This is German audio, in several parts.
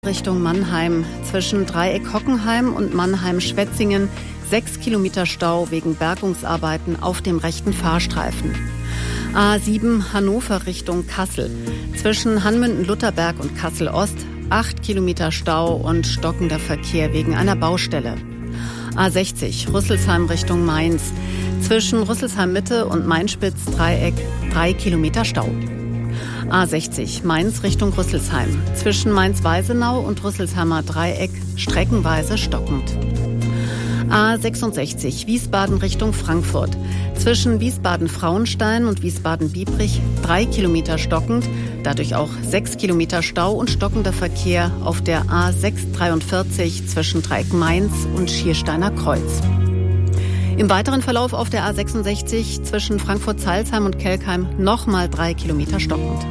Richtung Mannheim. Zwischen Dreieck-Hockenheim und Mannheim-Schwetzingen 6 Kilometer Stau wegen Bergungsarbeiten auf dem rechten Fahrstreifen. A7 Hannover Richtung Kassel. Zwischen Hanmünden-Lutherberg und Kassel-Ost 8 Kilometer Stau und stockender Verkehr wegen einer Baustelle. A60 Rüsselsheim Richtung Mainz. Zwischen Rüsselsheim-Mitte und Mainspitz-Dreieck 3 Kilometer Stau. A60 Mainz Richtung Rüsselsheim. Zwischen Mainz-Weisenau und Rüsselsheimer Dreieck streckenweise stockend. A66 Wiesbaden Richtung Frankfurt. Zwischen Wiesbaden-Frauenstein und Wiesbaden-Biebrich 3 Kilometer stockend, dadurch auch 6 Kilometer Stau und stockender Verkehr auf der A643 zwischen Dreieck Mainz und Schiersteiner Kreuz. Im weiteren Verlauf auf der A66 zwischen Frankfurt-Salzheim und Kelkheim nochmal 3 Kilometer stockend.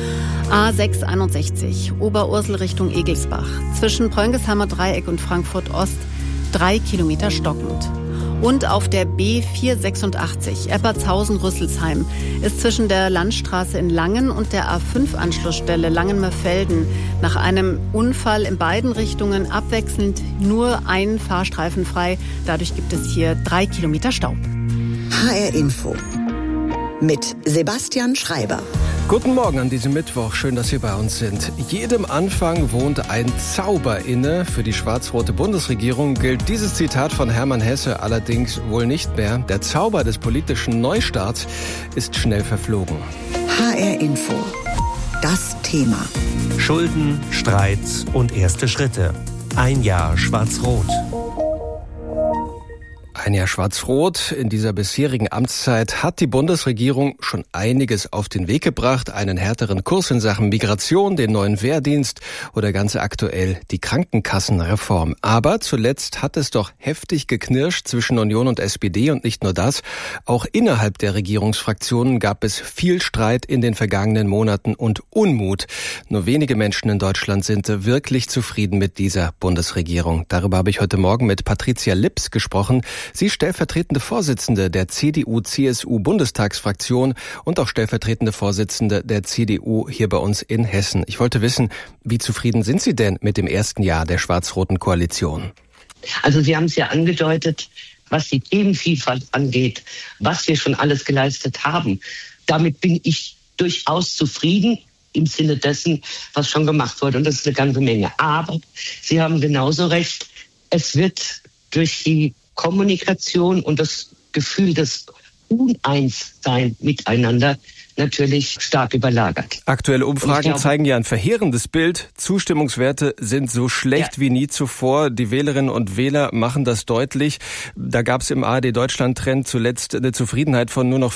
A661 Oberursel Richtung Egelsbach. Zwischen Prönguesheimer Dreieck und Frankfurt-Ost 3 Kilometer stockend. Und auf der B486 Eppertshausen-Rüsselsheim ist zwischen der Landstraße in Langen und der A5-Anschlussstelle Langen-Mörfelden nach einem Unfall in beiden Richtungen abwechselnd nur ein Fahrstreifen frei. Dadurch gibt es hier 3 Kilometer Stau. HR Info mit Sebastian Schreiber. Guten Morgen an diesem Mittwoch. Schön, dass Sie bei uns sind. Jedem Anfang wohnt ein Zauber inne. Für die schwarz-rote Bundesregierung gilt dieses Zitat von Hermann Hesse allerdings wohl nicht mehr. Der Zauber des politischen Neustarts ist schnell verflogen. HR Info. Das Thema. Schulden, Streits und erste Schritte. Ein Jahr schwarz-rot. Ein Jahr schwarz-rot. In dieser bisherigen Amtszeit hat die Bundesregierung schon einiges auf den Weg gebracht. Einen härteren Kurs in Sachen Migration, den neuen Wehrdienst oder ganz aktuell die Krankenkassenreform. Aber zuletzt hat es doch heftig geknirscht zwischen Union und SPD und nicht nur das. Auch innerhalb der Regierungsfraktionen gab es viel Streit in den vergangenen Monaten und Unmut. Nur wenige Menschen in Deutschland sind wirklich zufrieden mit dieser Bundesregierung. Darüber habe ich heute Morgen mit Patricia Lips gesprochen. Sie ist stellvertretende Vorsitzende der CDU-CSU-Bundestagsfraktion und auch stellvertretende Vorsitzende der CDU hier bei uns in Hessen. Ich wollte wissen, wie zufrieden sind Sie denn mit dem ersten Jahr der schwarz-roten Koalition? Also Sie haben es ja angedeutet, was die Themenvielfalt angeht, was wir schon alles geleistet haben. Damit bin ich durchaus zufrieden im Sinne dessen, was schon gemacht wurde. Und das ist eine ganze Menge. Aber Sie haben genauso recht, es wird durch die Kommunikation und das Gefühl des Uneinssein miteinander natürlich stark überlagert. Aktuelle Umfragen zeigen ja ein verheerendes Bild. Zustimmungswerte sind so schlecht wie nie zuvor. Die Wählerinnen und Wähler machen das deutlich. Da gab es im ARD-Deutschland-Trend zuletzt eine Zufriedenheit von nur noch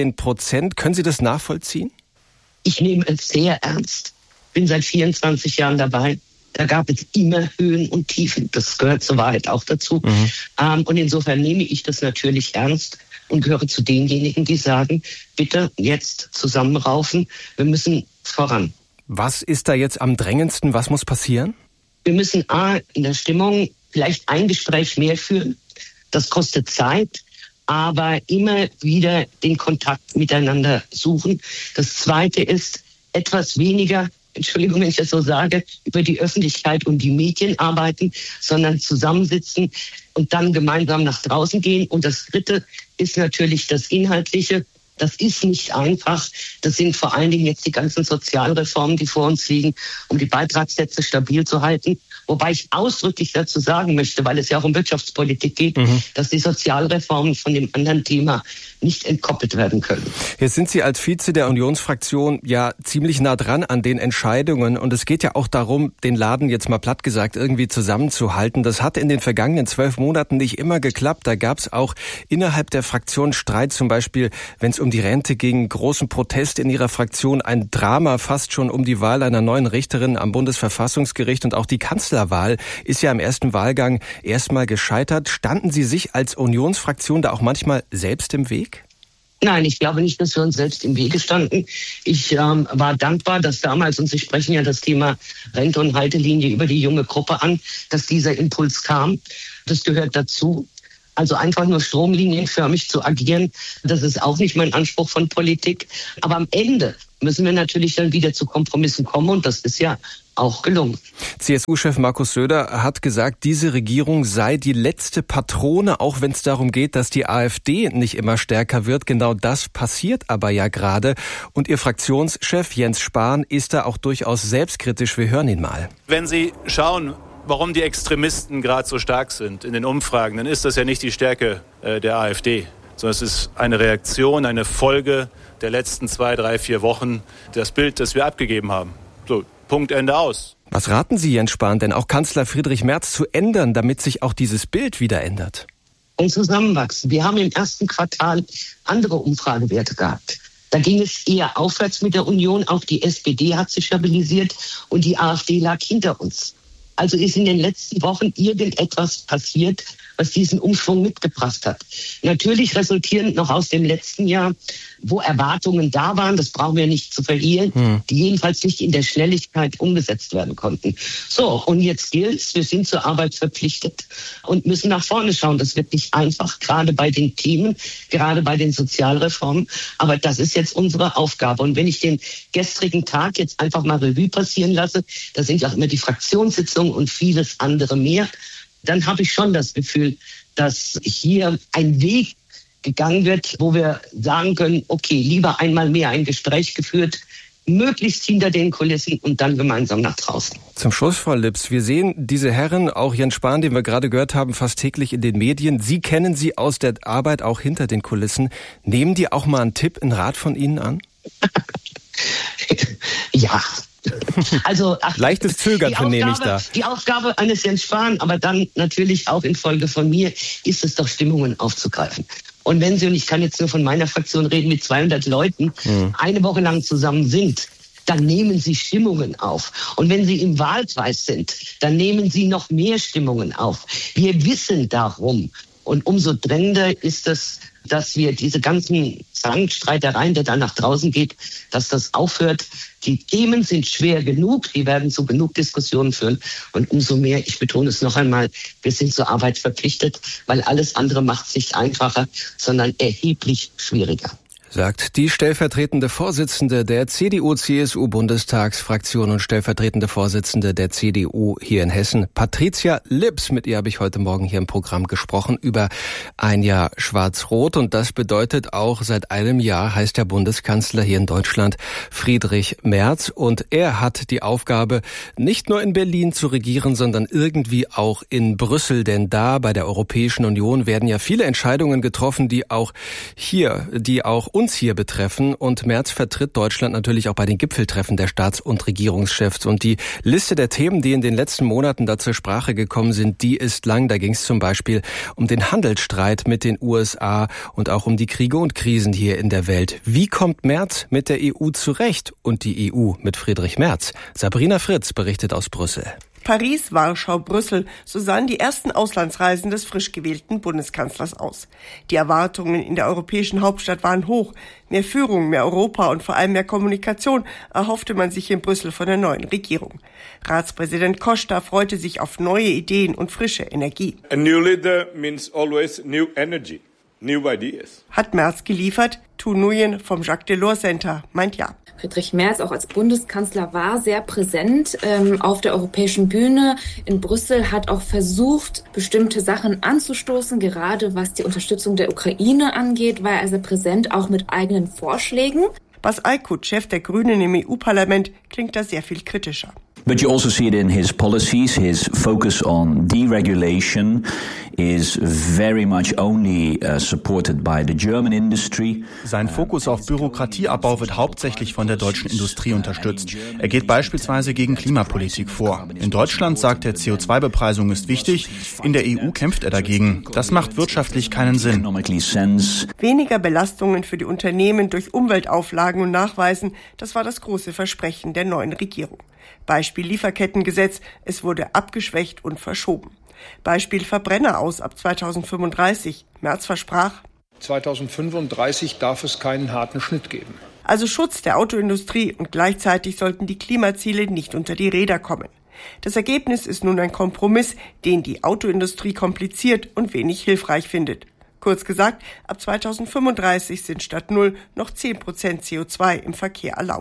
15%. Können Sie das nachvollziehen? Ich nehme es sehr ernst. Bin seit 24 Jahren dabei. Da gab es immer Höhen und Tiefen. Das gehört zur Wahrheit auch dazu. Und insofern nehme ich das natürlich ernst und gehöre zu denjenigen, die sagen, bitte jetzt zusammenraufen. Wir müssen voran. Was ist da jetzt am drängendsten? Was muss passieren? Wir müssen in der Stimmung vielleicht ein Gespräch mehr führen. Das kostet Zeit, aber immer wieder den Kontakt miteinander suchen. Das Zweite ist etwas weniger, Entschuldigung, wenn ich das so sage, über die Öffentlichkeit und die Medien arbeiten, sondern zusammensitzen und dann gemeinsam nach draußen gehen. Und das Dritte ist natürlich das Inhaltliche. Das ist nicht einfach. Das sind vor allen Dingen jetzt die ganzen Sozialreformen, die vor uns liegen, um die Beitragssätze stabil zu halten. Wobei ich ausdrücklich dazu sagen möchte, weil es ja auch um Wirtschaftspolitik geht, dass die Sozialreformen von dem anderen Thema nicht entkoppelt werden können. Jetzt sind Sie als Vize der Unionsfraktion ja ziemlich nah dran an den Entscheidungen. Und es geht ja auch darum, den Laden jetzt mal platt gesagt irgendwie zusammenzuhalten. Das hat in den vergangenen 12 Monaten nicht immer geklappt. Da gab es auch innerhalb der Fraktion Streit, zum Beispiel, wenn es um die Rente ging, großen Protest in Ihrer Fraktion, ein Drama fast schon um die Wahl einer neuen Richterin am Bundesverfassungsgericht und auch die Kanzlerwahl ist ja im ersten Wahlgang erstmal gescheitert. Standen Sie sich als Unionsfraktion da auch manchmal selbst im Weg? Nein, ich glaube nicht, dass wir uns selbst im Wege standen. Ich war dankbar, dass damals, und Sie sprechen ja das Thema Rente und Haltelinie über die junge Gruppe an, dass dieser Impuls kam. Das gehört dazu. Also einfach nur stromlinienförmig zu agieren, das ist auch nicht mein Anspruch von Politik. Aber am Ende müssen wir natürlich dann wieder zu Kompromissen kommen. Und das ist ja auch gelungen. CSU-Chef Markus Söder hat gesagt, diese Regierung sei die letzte Patrone, auch wenn es darum geht, dass die AfD nicht immer stärker wird. Genau das passiert aber ja gerade. Und Ihr Fraktionschef Jens Spahn ist da auch durchaus selbstkritisch. Wir hören ihn mal. Wenn Sie schauen, warum die Extremisten gerade so stark sind in den Umfragen, dann ist das ja nicht die Stärke der AfD, sondern es ist eine Reaktion, eine Folge der letzten 2, 3, 4 Wochen, das Bild, das wir abgegeben haben. So, Punkt, Ende, aus. Was raten Sie, Jens Spahn, denn auch Kanzler Friedrich Merz zu ändern, damit sich auch dieses Bild wieder ändert? Ein Zusammenwachsen. Wir haben im ersten Quartal andere Umfragewerte gehabt. Da ging es eher aufwärts mit der Union. Auch die SPD hat sich stabilisiert und die AfD lag hinter uns. Also ist in den letzten Wochen irgendetwas passiert, was diesen Umschwung mitgebracht hat. Natürlich resultierend noch aus dem letzten Jahr, wo Erwartungen da waren, das brauchen wir nicht zu verhehlen, die jedenfalls nicht in der Schnelligkeit umgesetzt werden konnten. So, und jetzt gilt's, wir sind zur Arbeit verpflichtet und müssen nach vorne schauen. Das wird nicht einfach, gerade bei den Themen, gerade bei den Sozialreformen, aber das ist jetzt unsere Aufgabe. Und wenn ich den gestrigen Tag jetzt einfach mal Revue passieren lasse, da sind ja auch immer die Fraktionssitzungen und vieles andere mehr, dann habe ich schon das Gefühl, dass hier ein Weg gegangen wird, wo wir sagen können, okay, lieber einmal mehr ein Gespräch geführt, möglichst hinter den Kulissen und dann gemeinsam nach draußen. Zum Schluss, Frau Lips, wir sehen diese Herren, auch Jens Spahn, den wir gerade gehört haben, fast täglich in den Medien. Sie kennen sie aus der Arbeit auch hinter den Kulissen. Nehmen die auch mal einen Tipp, einen Rat von Ihnen an? Ja. Also, leichtes Zögern vernehme ich da. Die Aufgabe eines Jens Spahn, aber dann natürlich auch infolge von mir, ist es doch, Stimmungen aufzugreifen. Und wenn Sie, und ich kann jetzt nur von meiner Fraktion reden, mit 200 Leuten eine Woche lang zusammen sind, dann nehmen Sie Stimmungen auf. Und wenn Sie im Wahlkreis sind, dann nehmen Sie noch mehr Stimmungen auf. Wir wissen darum. Und umso drängender ist es, dass wir diese ganzen Streitereien, der da nach draußen geht, dass das aufhört. Die Themen sind schwer genug, die werden zu genug Diskussionen führen. Und umso mehr, ich betone es noch einmal, wir sind zur Arbeit verpflichtet, weil alles andere macht es nicht einfacher, sondern erheblich schwieriger. Sagt die stellvertretende Vorsitzende der CDU-CSU-Bundestagsfraktion und stellvertretende Vorsitzende der CDU hier in Hessen, Patricia Lips. Mit ihr habe ich heute Morgen hier im Programm gesprochen über ein Jahr Schwarz-Rot. Und das bedeutet auch, seit einem Jahr heißt der Bundeskanzler hier in Deutschland Friedrich Merz. Und er hat die Aufgabe, nicht nur in Berlin zu regieren, sondern irgendwie auch in Brüssel. Denn da bei der Europäischen Union werden ja viele Entscheidungen getroffen, die auch uns hier betreffen. Und Merz vertritt Deutschland natürlich auch bei den Gipfeltreffen der Staats- und Regierungschefs. Und die Liste der Themen, die in den letzten Monaten da zur Sprache gekommen sind, die ist lang. Da ging es zum Beispiel um den Handelsstreit mit den USA und auch um die Kriege und Krisen hier in der Welt. Wie kommt Merz mit der EU zurecht und die EU mit Friedrich Merz? Sabrina Fritz berichtet aus Brüssel. Paris, Warschau, Brüssel, so sahen die ersten Auslandsreisen des frisch gewählten Bundeskanzlers aus. Die Erwartungen in der europäischen Hauptstadt waren hoch. Mehr Führung, mehr Europa und vor allem mehr Kommunikation erhoffte man sich in Brüssel von der neuen Regierung. Ratspräsident Costa freute sich auf neue Ideen und frische Energie. A new leader means always new energy, new ideas. Hat Merz geliefert? Tu Nguyen vom Jacques Delors Center meint ja. Friedrich Merz auch als Bundeskanzler war sehr präsent auf der europäischen Bühne. In Brüssel hat auch versucht, bestimmte Sachen anzustoßen. Gerade was die Unterstützung der Ukraine angeht, war er sehr präsent, auch mit eigenen Vorschlägen. Bas Eickhout, Chef der Grünen im EU-Parlament, klingt da sehr viel kritischer. But you also see it in his policies. His focus on deregulation is very much only supported by the German industry. Sein Fokus auf Bürokratieabbau wird hauptsächlich von der deutschen Industrie unterstützt. Er geht beispielsweise gegen Klimapolitik vor. In Deutschland sagt er, CO2-Bepreisung ist wichtig. In der EU kämpft er dagegen. Das macht wirtschaftlich keinen Sinn. Weniger Belastungen für die Unternehmen durch Umweltauflagen und Nachweisen, das war das große Versprechen der neuen Regierung. Beispiel Lieferkettengesetz, es wurde abgeschwächt und verschoben. Beispiel Verbrenner aus ab 2035. Merz versprach, 2035 darf es keinen harten Schnitt geben. Also Schutz der Autoindustrie und gleichzeitig sollten die Klimaziele nicht unter die Räder kommen. Das Ergebnis ist nun ein Kompromiss, den die Autoindustrie kompliziert und wenig hilfreich findet. Kurz gesagt, ab 2035 sind statt 0 noch 10% CO2 im Verkehr erlaubt.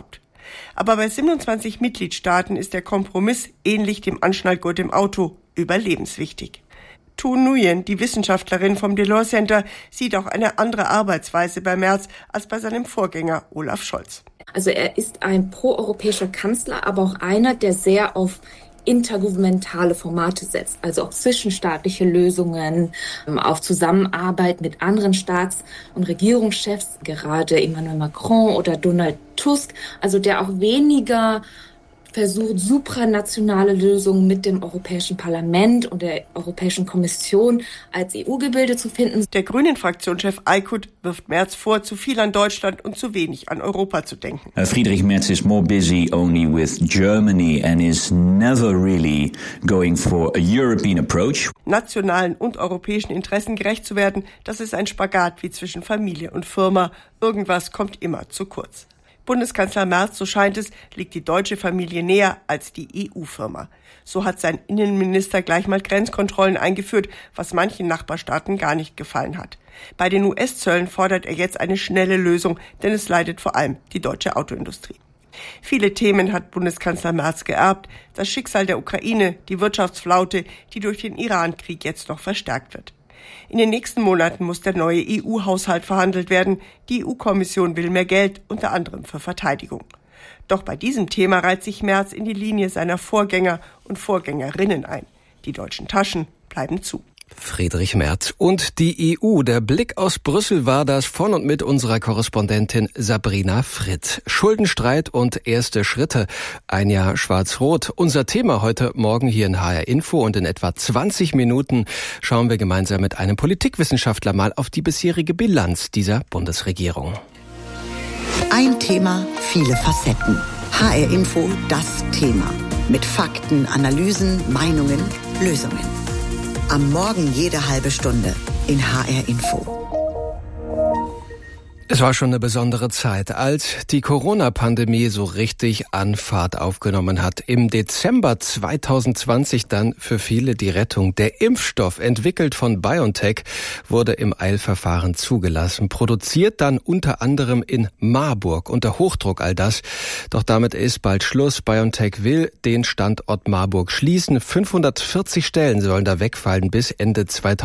Aber bei 27 Mitgliedstaaten ist der Kompromiss, ähnlich dem Anschnallgurt im Auto, überlebenswichtig. Tu Nguyen, die Wissenschaftlerin vom Delors Center, sieht auch eine andere Arbeitsweise bei Merz als bei seinem Vorgänger Olaf Scholz. Also er ist ein proeuropäischer Kanzler, aber auch einer, der sehr auf intergouvernementale Formate setzt, also auf zwischenstaatliche Lösungen, auf Zusammenarbeit mit anderen Staats- und Regierungschefs, gerade Emmanuel Macron oder Donald Tusk, also der auch weniger versucht, supranationale Lösungen mit dem Europäischen Parlament und der Europäischen Kommission als EU-Gebilde zu finden. Der Grünen-Fraktionschef Aykut wirft Merz vor, zu viel an Deutschland und zu wenig an Europa zu denken. Friedrich Merz is more busy only with Germany and is never really going for a European approach. Nationalen und europäischen Interessen gerecht zu werden, das ist ein Spagat wie zwischen Familie und Firma. Irgendwas kommt immer zu kurz. Bundeskanzler Merz, so scheint es, liegt die deutsche Familie näher als die EU-Firma. So hat sein Innenminister gleich mal Grenzkontrollen eingeführt, was manchen Nachbarstaaten gar nicht gefallen hat. Bei den US-Zöllen fordert er jetzt eine schnelle Lösung, denn es leidet vor allem die deutsche Autoindustrie. Viele Themen hat Bundeskanzler Merz geerbt. Das Schicksal der Ukraine, die Wirtschaftsflaute, die durch den Iran-Krieg jetzt noch verstärkt wird. In den nächsten Monaten muss der neue EU-Haushalt verhandelt werden. Die EU-Kommission will mehr Geld, unter anderem für Verteidigung. Doch bei diesem Thema reiht sich Merz in die Linie seiner Vorgänger und Vorgängerinnen ein. Die deutschen Taschen bleiben zu. Friedrich Merz und die EU. Der Blick aus Brüssel war das von und mit unserer Korrespondentin Sabrina Fritt. Schuldenstreit und erste Schritte. Ein Jahr Schwarz-Rot. Unser Thema heute Morgen hier in HR Info, und in etwa 20 Minuten schauen wir gemeinsam mit einem Politikwissenschaftler mal auf die bisherige Bilanz dieser Bundesregierung. Ein Thema, viele Facetten. HR Info, das Thema. Mit Fakten, Analysen, Meinungen, Lösungen. Am Morgen jede halbe Stunde in HR Info. Es war schon eine besondere Zeit, als die Corona-Pandemie so richtig an Fahrt aufgenommen hat. Im Dezember 2020 dann für viele die Rettung. Der Impfstoff, entwickelt von BioNTech, wurde im Eilverfahren zugelassen. Produziert dann unter anderem in Marburg, unter Hochdruck all das. Doch damit ist bald Schluss. BioNTech will den Standort Marburg schließen. 540 Stellen sollen da wegfallen bis Ende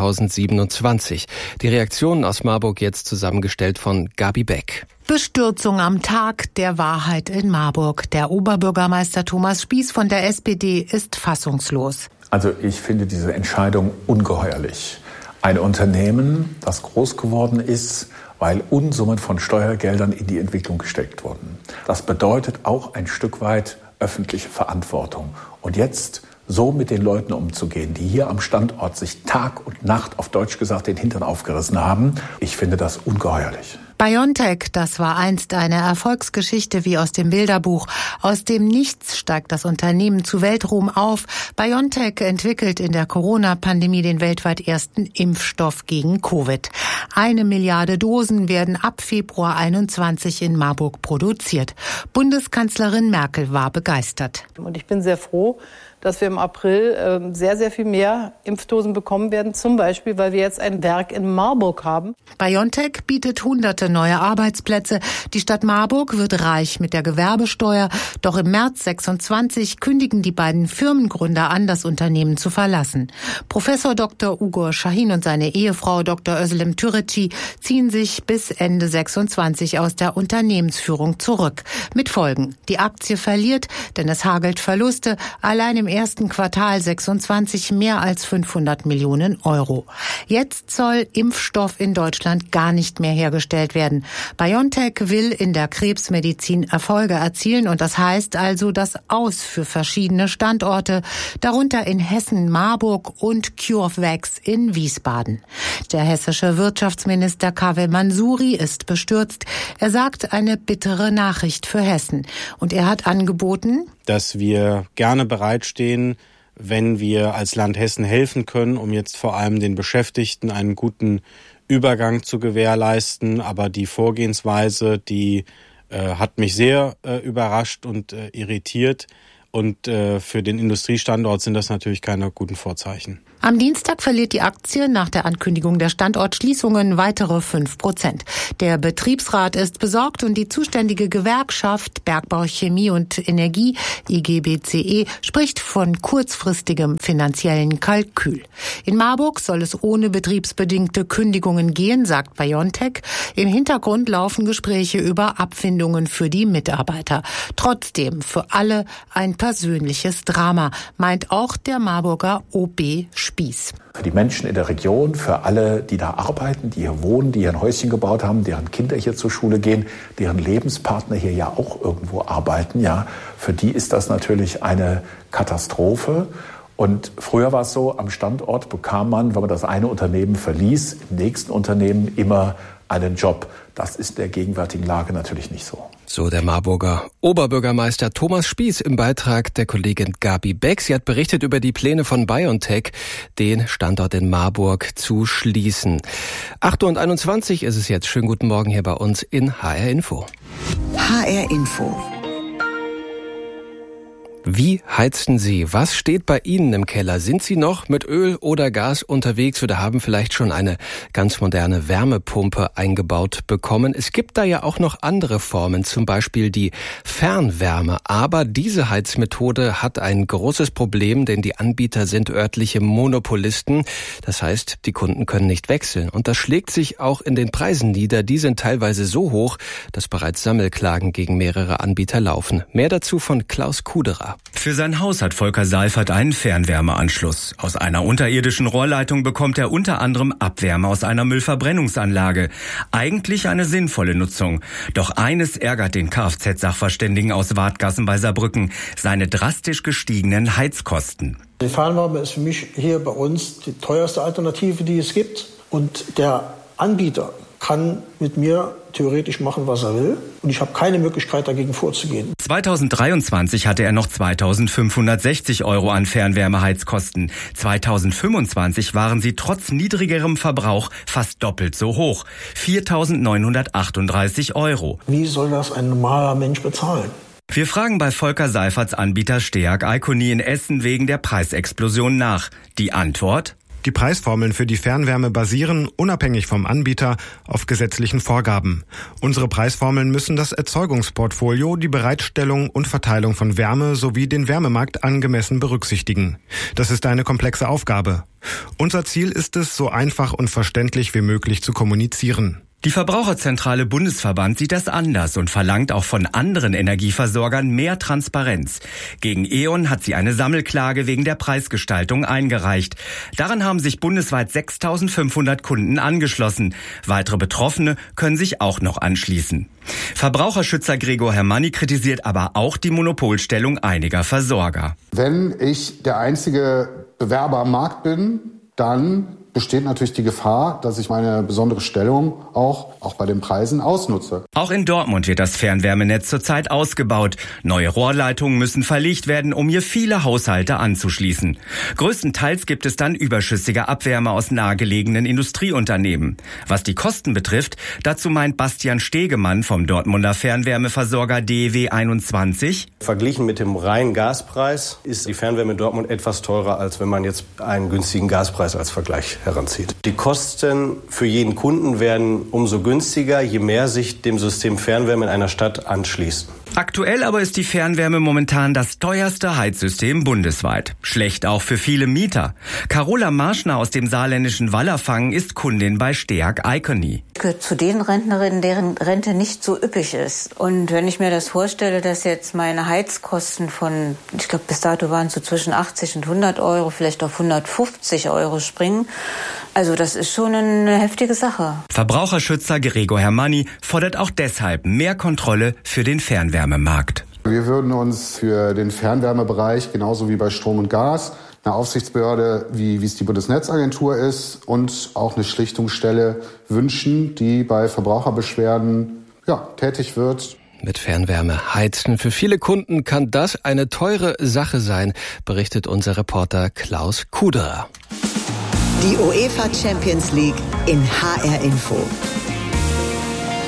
2027. Die Reaktionen aus Marburg jetzt zusammengestellt von Gabi Beck. Bestürzung am Tag der Wahrheit in Marburg. Der Oberbürgermeister Thomas Spieß von der SPD ist fassungslos. Also ich finde diese Entscheidung ungeheuerlich. Ein Unternehmen, das groß geworden ist, weil Unsummen von Steuergeldern in die Entwicklung gesteckt wurden. Das bedeutet auch ein Stück weit öffentliche Verantwortung. Und jetzt so mit den Leuten umzugehen, die hier am Standort sich Tag und Nacht, auf Deutsch gesagt, den Hintern aufgerissen haben, ich finde das ungeheuerlich. BioNTech, das war einst eine Erfolgsgeschichte wie aus dem Bilderbuch. Aus dem Nichts steigt das Unternehmen zu Weltruhm auf. BioNTech entwickelt in der Corona-Pandemie den weltweit ersten Impfstoff gegen Covid. 1 Milliarde Dosen werden ab Februar 2021 in Marburg produziert. Bundeskanzlerin Merkel war begeistert. Und ich bin sehr froh, dass wir im April sehr, sehr viel mehr Impfdosen bekommen werden. Zum Beispiel, weil wir jetzt ein Werk in Marburg haben. BioNTech bietet hunderte neue Arbeitsplätze. Die Stadt Marburg wird reich mit der Gewerbesteuer. Doch im März 26 kündigen die beiden Firmengründer an, das Unternehmen zu verlassen. Professor Dr. Ugur Şahin und seine Ehefrau Dr. Özlem Türeci ziehen sich bis Ende 26 aus der Unternehmensführung zurück. Mit Folgen: Die Aktie verliert, denn es hagelt Verluste. Allein im ersten Quartal 26 mehr als 500 Millionen Euro. Jetzt soll Impfstoff in Deutschland gar nicht mehr hergestellt werden. BioNTech will in der Krebsmedizin Erfolge erzielen, und das heißt also das Aus für verschiedene Standorte, darunter in Hessen, Marburg und CureVac in Wiesbaden. Der hessische Wirtschaftsminister Kaveh Mansuri ist bestürzt. Er sagt, eine bittere Nachricht für Hessen. Und er hat angeboten, dass wir gerne bereitstehen, wenn wir als Land Hessen helfen können, um jetzt vor allem den Beschäftigten einen guten Übergang zu gewährleisten. Aber die Vorgehensweise, die hat mich sehr überrascht und irritiert. Und für den Industriestandort sind das natürlich keine guten Vorzeichen. Am Dienstag verliert die Aktie nach der Ankündigung der Standortschließungen weitere 5%. Der Betriebsrat ist besorgt und die zuständige Gewerkschaft Bergbau, Chemie und Energie, IGBCE, spricht von kurzfristigem finanziellen Kalkül. In Marburg soll es ohne betriebsbedingte Kündigungen gehen, sagt BioNTech. Im Hintergrund laufen Gespräche über Abfindungen für die Mitarbeiter. Trotzdem für alle ein persönliches Drama, meint auch der Marburger OB Spieß. Für die Menschen in der Region, für alle, die da arbeiten, die hier wohnen, die hier ein Häuschen gebaut haben, deren Kinder hier zur Schule gehen, deren Lebenspartner hier ja auch irgendwo arbeiten, ja, für die ist das natürlich eine Katastrophe. Und früher war es so, am Standort bekam man, wenn man das eine Unternehmen verließ, im nächsten Unternehmen immer einen Job. Das ist in der gegenwärtigen Lage natürlich nicht so. So der Marburger Oberbürgermeister Thomas Spieß im Beitrag der Kollegin Gabi Beck. Sie hat berichtet über die Pläne von BioNTech, den Standort in Marburg zu schließen. 8:21 Uhr ist es jetzt. Schönen guten Morgen hier bei uns in HR Info. HR Info. Wie heizen Sie? Was steht bei Ihnen im Keller? Sind Sie noch mit Öl oder Gas unterwegs oder haben vielleicht schon eine ganz moderne Wärmepumpe eingebaut bekommen? Es gibt da ja auch noch andere Formen, zum Beispiel die Fernwärme. Aber diese Heizmethode hat ein großes Problem, denn die Anbieter sind örtliche Monopolisten. Das heißt, die Kunden können nicht wechseln. Und das schlägt sich auch in den Preisen nieder. Die sind teilweise so hoch, dass bereits Sammelklagen gegen mehrere Anbieter laufen. Mehr dazu von Klaus Kuderer. Für sein Haus hat Volker Seifert einen Fernwärmeanschluss. Aus einer unterirdischen Rohrleitung bekommt er unter anderem Abwärme aus einer Müllverbrennungsanlage. Eigentlich eine sinnvolle Nutzung. Doch eines ärgert den Kfz-Sachverständigen aus Wadgassen bei Saarbrücken: seine drastisch gestiegenen Heizkosten. Die Fernwärme ist für mich hier bei uns die teuerste Alternative, die es gibt. Und der Anbieter kann mit mir theoretisch machen, was er will. Und ich habe keine Möglichkeit, dagegen vorzugehen. 2023 hatte er noch 2.560 € an Fernwärmeheizkosten. 2025 waren sie trotz niedrigerem Verbrauch fast doppelt so hoch. 4.938 €. Wie soll das ein normaler Mensch bezahlen? Wir fragen bei Volker Seiferts Anbieter Steag Iconi in Essen wegen der Preisexplosion nach. Die Antwort: Die Preisformeln für die Fernwärme basieren, unabhängig vom Anbieter, auf gesetzlichen Vorgaben. Unsere Preisformeln müssen das Erzeugungsportfolio, die Bereitstellung und Verteilung von Wärme sowie den Wärmemarkt angemessen berücksichtigen. Das ist eine komplexe Aufgabe. Unser Ziel ist es, so einfach und verständlich wie möglich zu kommunizieren. Die Verbraucherzentrale Bundesverband sieht das anders und verlangt auch von anderen Energieversorgern mehr Transparenz. Gegen E.ON hat sie eine Sammelklage wegen der Preisgestaltung eingereicht. Daran haben sich bundesweit 6.500 Kunden angeschlossen. Weitere Betroffene können sich auch noch anschließen. Verbraucherschützer Gregor Hermanni kritisiert aber auch die Monopolstellung einiger Versorger. Wenn ich der einzige Bewerber am Markt bin, dann besteht natürlich die Gefahr, dass ich meine besondere Stellung auch bei den Preisen ausnutze. Auch in Dortmund wird das Fernwärmenetz zurzeit ausgebaut. Neue Rohrleitungen müssen verlegt werden, um hier viele Haushalte anzuschließen. Größtenteils gibt es dann überschüssige Abwärme aus nahegelegenen Industrieunternehmen. Was die Kosten betrifft, dazu meint Bastian Stegemann vom Dortmunder Fernwärmeversorger DEW 21: Verglichen mit dem reinen Gaspreis ist die Fernwärme in Dortmund etwas teurer, als wenn man jetzt einen günstigen Gaspreis als Vergleich heranzieht. Die Kosten für jeden Kunden werden umso günstiger, je mehr sich dem System Fernwärme in einer Stadt anschließen. Aktuell aber ist die Fernwärme momentan das teuerste Heizsystem bundesweit. Schlecht auch für viele Mieter. Carola Marschner aus dem saarländischen Wallerfangen ist Kundin bei Steag Iconi. Ich gehöre zu den Rentnerinnen, deren Rente nicht so üppig ist. Und wenn ich mir das vorstelle, dass jetzt meine Heizkosten von, ich glaube bis dato waren es so zwischen 80 und 100 €, vielleicht auf 150 € springen, also das ist schon eine heftige Sache. Verbraucherschützer Gregor Hermanni fordert auch deshalb mehr Kontrolle für den Fernwärmemarkt. Wir würden uns für den Fernwärmebereich, genauso wie bei Strom und Gas, eine Aufsichtsbehörde, wie es die Bundesnetzagentur ist, und auch eine Schlichtungsstelle wünschen, die bei Verbraucherbeschwerden tätig wird. Mit Fernwärme heizen. Für viele Kunden kann das eine teure Sache sein, berichtet unser Reporter Klaus Kuderer. Die UEFA Champions League in HR Info.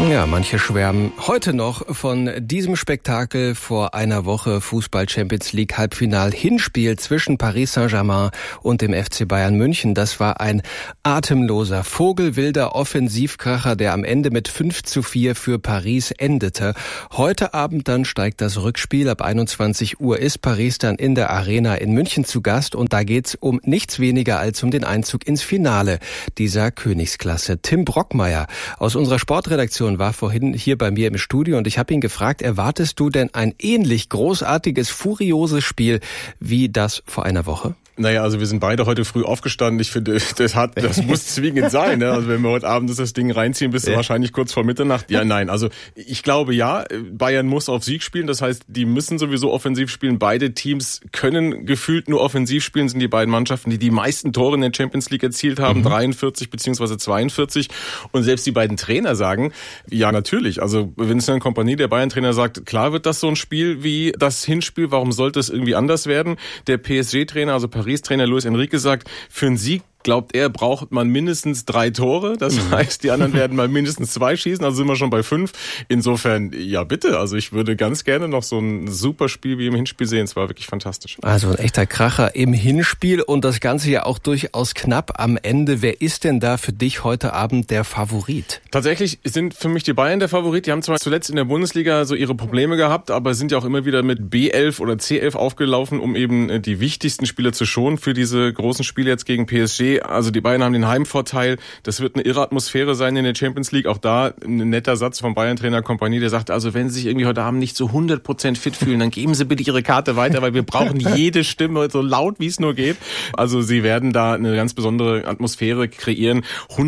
Ja, manche schwärmen heute noch von diesem Spektakel vor einer Woche. Fußball-Champions League Halbfinal-Hinspiel zwischen Paris Saint-Germain und dem FC Bayern München. Das war ein atemloser, vogelwilder Offensivkracher, der am Ende mit 5:4 für Paris endete. Heute Abend dann steigt das Rückspiel. Ab 21 Uhr ist Paris dann in der Arena in München zu Gast. Und da geht's um nichts weniger als um den Einzug ins Finale dieser Königsklasse. Tim Brockmeier aus unserer Sportredaktion war vorhin hier bei mir im Studio und ich habe ihn gefragt, erwartest du denn ein ähnlich großartiges, furioses Spiel wie das vor einer Woche? Naja, also wir sind beide heute früh aufgestanden. Ich finde, das muss zwingend sein. Ne? Also wenn wir heute Abend das Ding reinziehen, bist du wahrscheinlich kurz vor Mitternacht. Ja, nein, also ich glaube ja, Bayern muss auf Sieg spielen. Das heißt, die müssen sowieso offensiv spielen. Beide Teams können gefühlt nur offensiv spielen, sind die beiden Mannschaften, die die meisten Tore in der Champions League erzielt haben, 43 bzw. 42. Und selbst die beiden Trainer sagen, ja natürlich, also Vincent Kompany, der Bayern-Trainer, sagt, klar wird das so ein Spiel wie das Hinspiel, warum sollte es irgendwie anders werden? Der PSG-Trainer, also Paris-Trainer Luis Enrique sagt, für einen Sieg glaubt er, braucht man mindestens 3 Tore. Das heißt, die anderen werden mal mindestens 2 schießen, also sind wir schon bei 5. Insofern, ja bitte, also ich würde ganz gerne noch so ein super Spiel wie im Hinspiel sehen. Es war wirklich fantastisch. Also ein echter Kracher im Hinspiel und das Ganze ja auch durchaus knapp am Ende. Wer ist denn da für dich heute Abend der Favorit? Tatsächlich sind für mich die Bayern der Favorit. Die haben zwar zuletzt in der Bundesliga so ihre Probleme gehabt, aber sind ja auch immer wieder mit B11 oder C11 aufgelaufen, um eben die wichtigsten Spieler zu schonen für diese großen Spiele jetzt gegen PSG. Also die Bayern haben den Heimvorteil. Das wird eine irre Atmosphäre sein in der Champions League. Auch da ein netter Satz vom Bayern-Trainer Kompany, der sagt, also wenn Sie sich irgendwie heute Abend nicht zu 100% fit fühlen, dann geben Sie bitte Ihre Karte weiter, weil wir brauchen jede Stimme so laut, wie es nur geht. Also sie werden da eine ganz besondere Atmosphäre kreieren.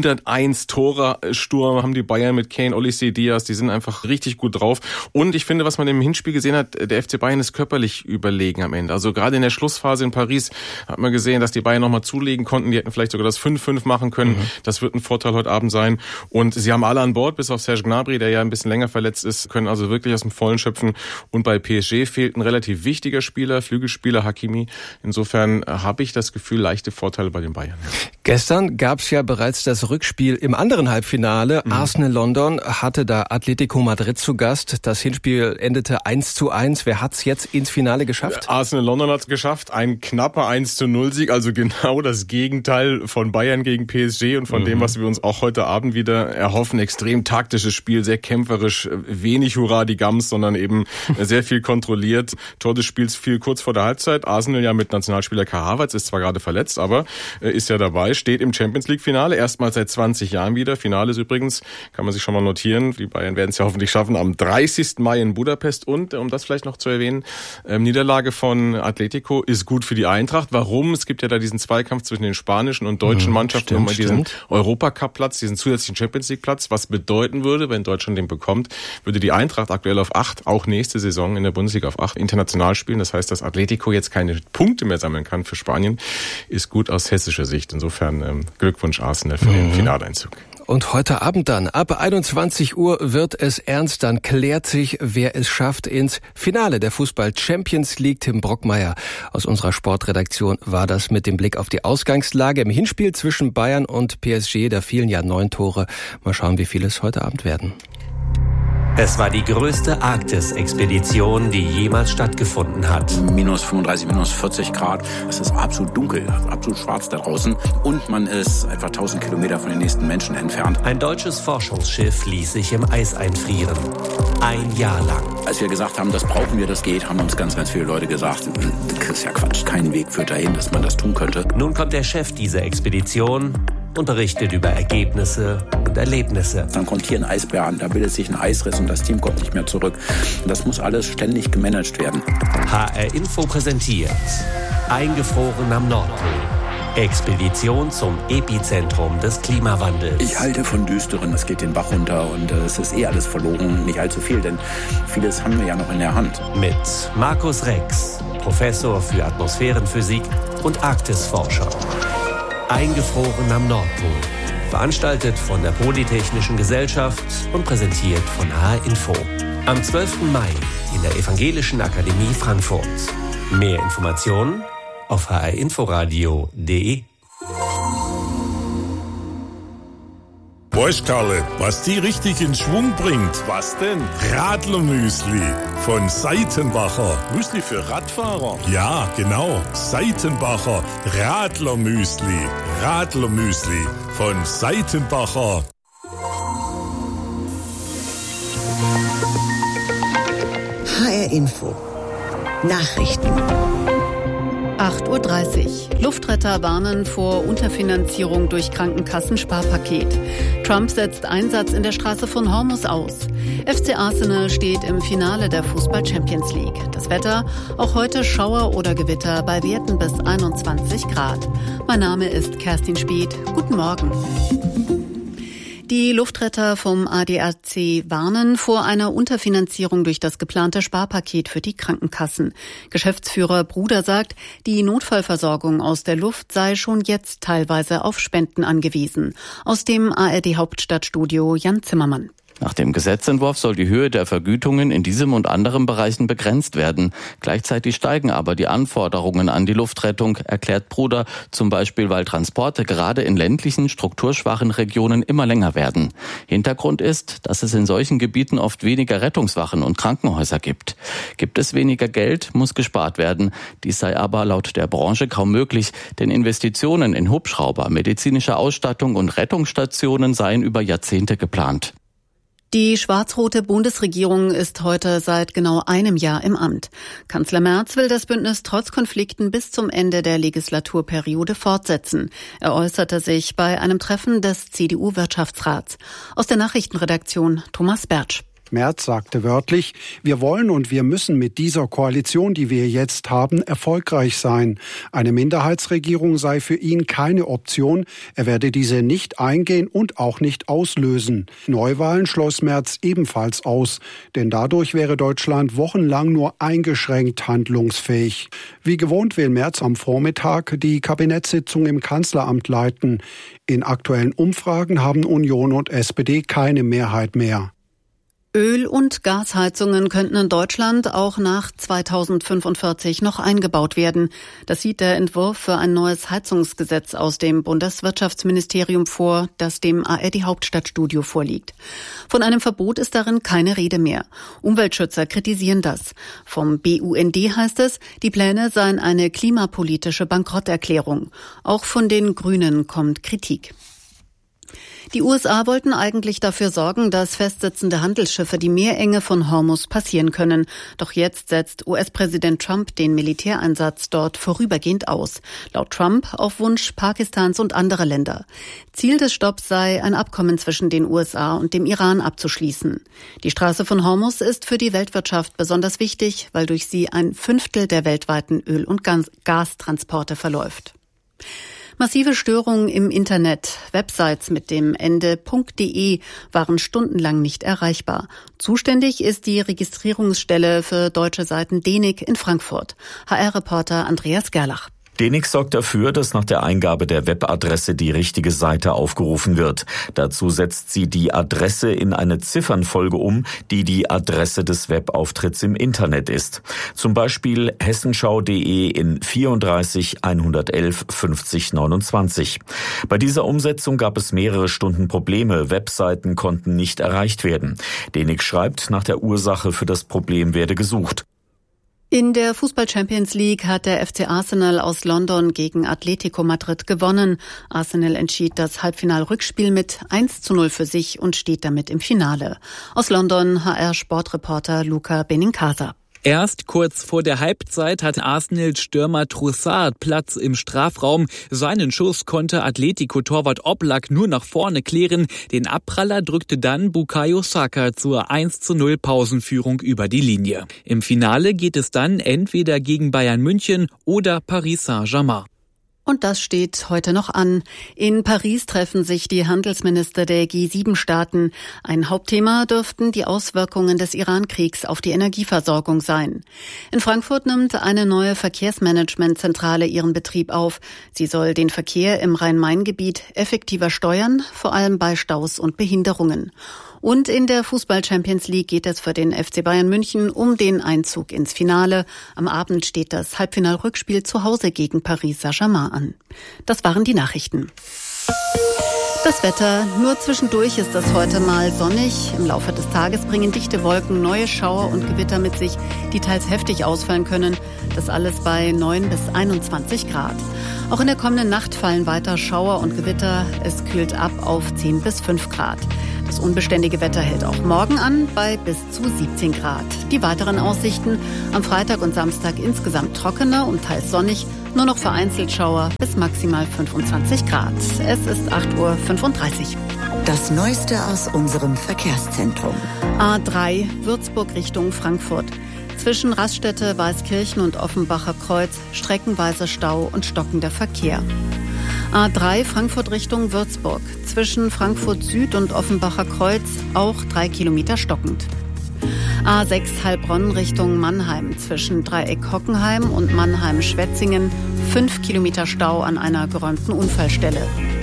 101 Tore-Sturm haben die Bayern mit Kane, Olise, Diaz. Die sind einfach richtig gut drauf. Und ich finde, was man im Hinspiel gesehen hat, der FC Bayern ist körperlich überlegen am Ende. Also gerade in der Schlussphase in Paris hat man gesehen, dass die Bayern nochmal zulegen konnten. Die hätten vielleicht sogar das 5-5 machen können. Das wird ein Vorteil heute Abend sein. Und sie haben alle an Bord, bis auf Serge Gnabry, der ja ein bisschen länger verletzt ist, können also wirklich aus dem Vollen schöpfen. Und bei PSG fehlt ein relativ wichtiger Spieler, Flügelspieler Hakimi. Insofern habe ich das Gefühl, leichte Vorteile bei den Bayern. Gestern gab es ja bereits das Rückspiel im anderen Halbfinale. Arsenal London hatte da Atletico Madrid zu Gast. Das Hinspiel endete 1:1. Wer hat's jetzt ins Finale geschafft? Arsenal London hat's geschafft. Ein knapper 1:0-Sieg, also genau das Gegenteil von Bayern gegen PSG und von dem, was wir uns auch heute Abend wieder erhoffen. Extrem taktisches Spiel, sehr kämpferisch, wenig Hurra die Gams, sondern eben sehr viel kontrolliert. Tor des Spiels fiel kurz vor der Halbzeit. Arsenal ja mit Nationalspieler Kai Havertz, ist zwar gerade verletzt, aber ist ja dabei, steht im Champions-League-Finale, erstmals seit 20 Jahren wieder. Finale ist übrigens, kann man sich schon mal notieren, die Bayern werden es ja hoffentlich schaffen, am 30. Mai in Budapest. Und, um das vielleicht noch zu erwähnen, Niederlage von Atletico ist gut für die Eintracht. Warum? Es gibt ja da diesen Zweikampf zwischen den spanischen und deutschen Mannschaften um diesen Europacup-Platz, diesen zusätzlichen Champions-League-Platz. Was bedeuten würde, wenn Deutschland den bekommt, würde die Eintracht aktuell auf 8, auch nächste Saison in der Bundesliga auf 8 international spielen. Das heißt, dass Atletico jetzt keine Punkte mehr sammeln kann für Spanien, ist gut aus hessischer Sicht. Insofern Glückwunsch Arsenal für den Finaleinzug. Und heute Abend dann, ab 21 Uhr wird es ernst, dann klärt sich, wer es schafft ins Finale der Fußball-Champions League. Tim Brockmeier aus unserer Sportredaktion war das mit dem Blick auf die Ausgangslage. Im Hinspiel zwischen Bayern und PSG, da fielen ja 9 Tore. Mal schauen, wie viele es heute Abend werden. Es war die größte Arktis-Expedition, die jemals stattgefunden hat. Minus 35, minus 40 Grad. Es ist absolut dunkel, absolut schwarz da draußen. Und man ist etwa 1000 Kilometer von den nächsten Menschen entfernt. Ein deutsches Forschungsschiff ließ sich im Eis einfrieren. Ein Jahr lang. Als wir gesagt haben, das brauchen wir, das geht, haben uns ganz, ganz viele Leute gesagt, das ist ja Quatsch, kein Weg führt dahin, dass man das tun könnte. Nun kommt der Chef dieser Expedition und berichtet über Ergebnisse und Erlebnisse. Dann kommt hier ein Eisbär an, da bildet sich ein Eisriss und das Team kommt nicht mehr zurück. Das muss alles ständig gemanagt werden. HR Info präsentiert Eingefroren am Nordpol. Expedition zum Epizentrum des Klimawandels. Ich halte von Düsteren, es geht den Bach runter und es ist alles verloren. Nicht allzu viel, denn vieles haben wir ja noch in der Hand. Mit Markus Rex, Professor für Atmosphärenphysik und Arktisforscher. Eingefroren am Nordpol. Veranstaltet von der Polytechnischen Gesellschaft und präsentiert von HR Info. Am 12. Mai in der Evangelischen Akademie Frankfurt. Mehr Informationen auf hrinforadio.de. Weißt Karle, was die richtig in Schwung bringt? Was denn? Radlermüsli von Seitenbacher. Müsli für Radfahrer? Ja, genau. Seitenbacher Radlermüsli. Radlermüsli von Seitenbacher. HR Info. Nachrichten. 8:30 Uhr. Luftretter warnen vor Unterfinanzierung durch Krankenkassensparpaket. Trump setzt Einsatz in der Straße von Hormuz aus. FC Arsenal steht im Finale der Fußball-Champions League. Das Wetter, auch heute Schauer oder Gewitter bei Werten bis 21 Grad. Mein Name ist Kerstin Speth. Guten Morgen. Die Luftretter vom ADAC warnen vor einer Unterfinanzierung durch das geplante Sparpaket für die Krankenkassen. Geschäftsführer Bruder sagt, die Notfallversorgung aus der Luft sei schon jetzt teilweise auf Spenden angewiesen. Aus dem ARD-Hauptstadtstudio Jan Zimmermann. Nach dem Gesetzentwurf soll die Höhe der Vergütungen in diesem und anderen Bereichen begrenzt werden. Gleichzeitig steigen aber die Anforderungen an die Luftrettung, erklärt Bruder, zum Beispiel weil Transporte gerade in ländlichen, strukturschwachen Regionen immer länger werden. Hintergrund ist, dass es in solchen Gebieten oft weniger Rettungswachen und Krankenhäuser gibt. Gibt es weniger Geld, muss gespart werden. Dies sei aber laut der Branche kaum möglich, denn Investitionen in Hubschrauber, medizinische Ausstattung und Rettungsstationen seien über Jahrzehnte geplant. Die schwarz-rote Bundesregierung ist heute seit genau einem Jahr im Amt. Kanzler Merz will das Bündnis trotz Konflikten bis zum Ende der Legislaturperiode fortsetzen. Er äußerte sich bei einem Treffen des CDU-Wirtschaftsrats. Aus der Nachrichtenredaktion Thomas Bertsch. Merz sagte wörtlich, wir wollen und wir müssen mit dieser Koalition, die wir jetzt haben, erfolgreich sein. Eine Minderheitsregierung sei für ihn keine Option. Er werde diese nicht eingehen und auch nicht auslösen. Neuwahlen schloss Merz ebenfalls aus, denn dadurch wäre Deutschland wochenlang nur eingeschränkt handlungsfähig. Wie gewohnt will Merz am Vormittag die Kabinettssitzung im Kanzleramt leiten. In aktuellen Umfragen haben Union und SPD keine Mehrheit mehr. Öl- und Gasheizungen könnten in Deutschland auch nach 2045 noch eingebaut werden. Das sieht der Entwurf für ein neues Heizungsgesetz aus dem Bundeswirtschaftsministerium vor, das dem ARD-Hauptstadtstudio vorliegt. Von einem Verbot ist darin keine Rede mehr. Umweltschützer kritisieren das. Vom BUND heißt es, die Pläne seien eine klimapolitische Bankrotterklärung. Auch von den Grünen kommt Kritik. Die USA wollten eigentlich dafür sorgen, dass festsitzende Handelsschiffe die Meerenge von Hormuz passieren können. Doch jetzt setzt US-Präsident Trump den Militäreinsatz dort vorübergehend aus. Laut Trump auf Wunsch Pakistans und anderer Länder. Ziel des Stopps sei, ein Abkommen zwischen den USA und dem Iran abzuschließen. Die Straße von Hormuz ist für die Weltwirtschaft besonders wichtig, weil durch sie 1/5 der weltweiten Öl- und Gastransporte verläuft. Massive Störungen im Internet. Websites mit dem Ende .de waren stundenlang nicht erreichbar. Zuständig ist die Registrierungsstelle für deutsche Seiten DENIC in Frankfurt. HR-Reporter Andreas Gerlach. DENIC sorgt dafür, dass nach der Eingabe der Webadresse die richtige Seite aufgerufen wird. Dazu setzt sie die Adresse in eine Ziffernfolge um, die die Adresse des Webauftritts im Internet ist. Zum Beispiel hessenschau.de in 34 111 50 29. Bei dieser Umsetzung gab es mehrere Stunden Probleme. Webseiten konnten nicht erreicht werden. DENIC schreibt, nach der Ursache für das Problem werde gesucht. In der Fußball-Champions League hat der FC Arsenal aus London gegen Atletico Madrid gewonnen. Arsenal entschied das Halbfinal-Rückspiel mit 1:0 für sich und steht damit im Finale. Aus London HR-Sportreporter Luca Benincasa. Erst kurz vor der Halbzeit hatte Arsenals Stürmer Trossard Platz im Strafraum. Seinen Schuss konnte Atletico-Torwart Oblak nur nach vorne klären. Den Abpraller drückte dann Bukayo Saka zur 1:0 Pausenführung über die Linie. Im Finale geht es dann entweder gegen Bayern München oder Paris Saint-Germain. Und das steht heute noch an. In Paris treffen sich die Handelsminister der G7-Staaten. Ein Hauptthema dürften die Auswirkungen des Iran-Kriegs auf die Energieversorgung sein. In Frankfurt nimmt eine neue Verkehrsmanagementzentrale ihren Betrieb auf. Sie soll den Verkehr im Rhein-Main-Gebiet effektiver steuern, vor allem bei Staus und Behinderungen. Und in der Fußball-Champions League geht es für den FC Bayern München um den Einzug ins Finale. Am Abend steht das Halbfinal-Rückspiel zu Hause gegen Paris Saint-Germain an. Das waren die Nachrichten. Das Wetter, nur zwischendurch ist es heute mal sonnig. Im Laufe des Tages bringen dichte Wolken neue Schauer und Gewitter mit sich, die teils heftig ausfallen können. Das alles bei 9 bis 21 Grad. Auch in der kommenden Nacht fallen weiter Schauer und Gewitter. Es kühlt ab auf 10 bis 5 Grad. Das unbeständige Wetter hält auch morgen an bei bis zu 17 Grad. Die weiteren Aussichten: am Freitag und Samstag insgesamt trockener und teils sonnig. Nur noch vereinzelt Schauer bis maximal 25 Grad. Es ist 8:35 Uhr. Das Neueste aus unserem Verkehrszentrum. A3 Würzburg Richtung Frankfurt. Zwischen Raststätte, Weißkirchen und Offenbacher Kreuz streckenweise Stau und stockender Verkehr. A3 Frankfurt Richtung Würzburg. Zwischen Frankfurt Süd und Offenbacher Kreuz auch 3 Kilometer stockend. A6 Heilbronn Richtung Mannheim. Zwischen Dreieck Hockenheim und Mannheim-Schwetzingen 5 Kilometer Stau an einer geräumten Unfallstelle.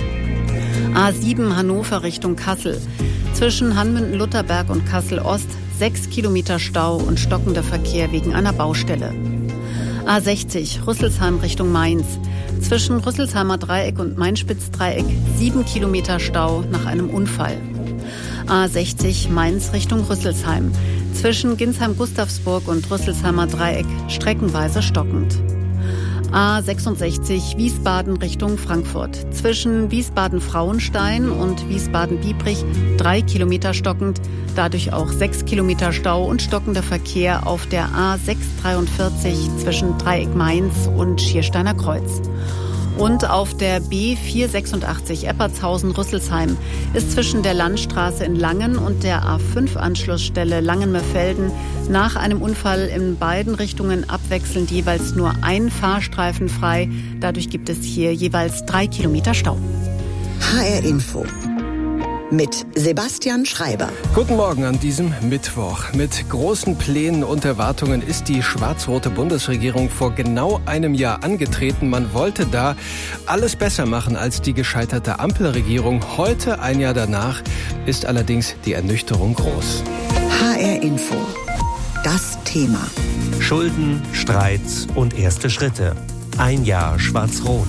A7 Hannover Richtung Kassel. Zwischen Hanmünden-Lutherberg und Kassel-Ost 6 Kilometer Stau und stockender Verkehr wegen einer Baustelle. A60 Rüsselsheim Richtung Mainz. Zwischen Rüsselsheimer Dreieck und Mainspitz-Dreieck 7 Kilometer Stau nach einem Unfall. A60 Mainz Richtung Rüsselsheim. Zwischen Ginsheim-Gustavsburg und Rüsselsheimer Dreieck streckenweise stockend. A66 Wiesbaden Richtung Frankfurt. Zwischen Wiesbaden-Frauenstein und Wiesbaden-Biebrich 3 Kilometer stockend. Dadurch auch 6 Kilometer Stau und stockender Verkehr auf der A643 zwischen Dreieck Mainz und Schiersteiner Kreuz. Und auf der B486 Eppertshausen-Rüsselsheim ist zwischen der Landstraße in Langen und der A5-Anschlussstelle Langen-Mörfelden nach einem Unfall in beiden Richtungen abwechselnd jeweils nur ein Fahrstreifen frei. Dadurch gibt es hier jeweils 3 Kilometer Stau. HR Info mit Sebastian Schreiber. Guten Morgen an diesem Mittwoch. Mit großen Plänen und Erwartungen ist die schwarz-rote Bundesregierung vor genau einem Jahr angetreten. Man wollte da alles besser machen als die gescheiterte Ampelregierung. Heute, ein Jahr danach, ist allerdings die Ernüchterung groß. HR Info. Das Thema. Schulden, Streit und erste Schritte. Ein Jahr schwarz-rot.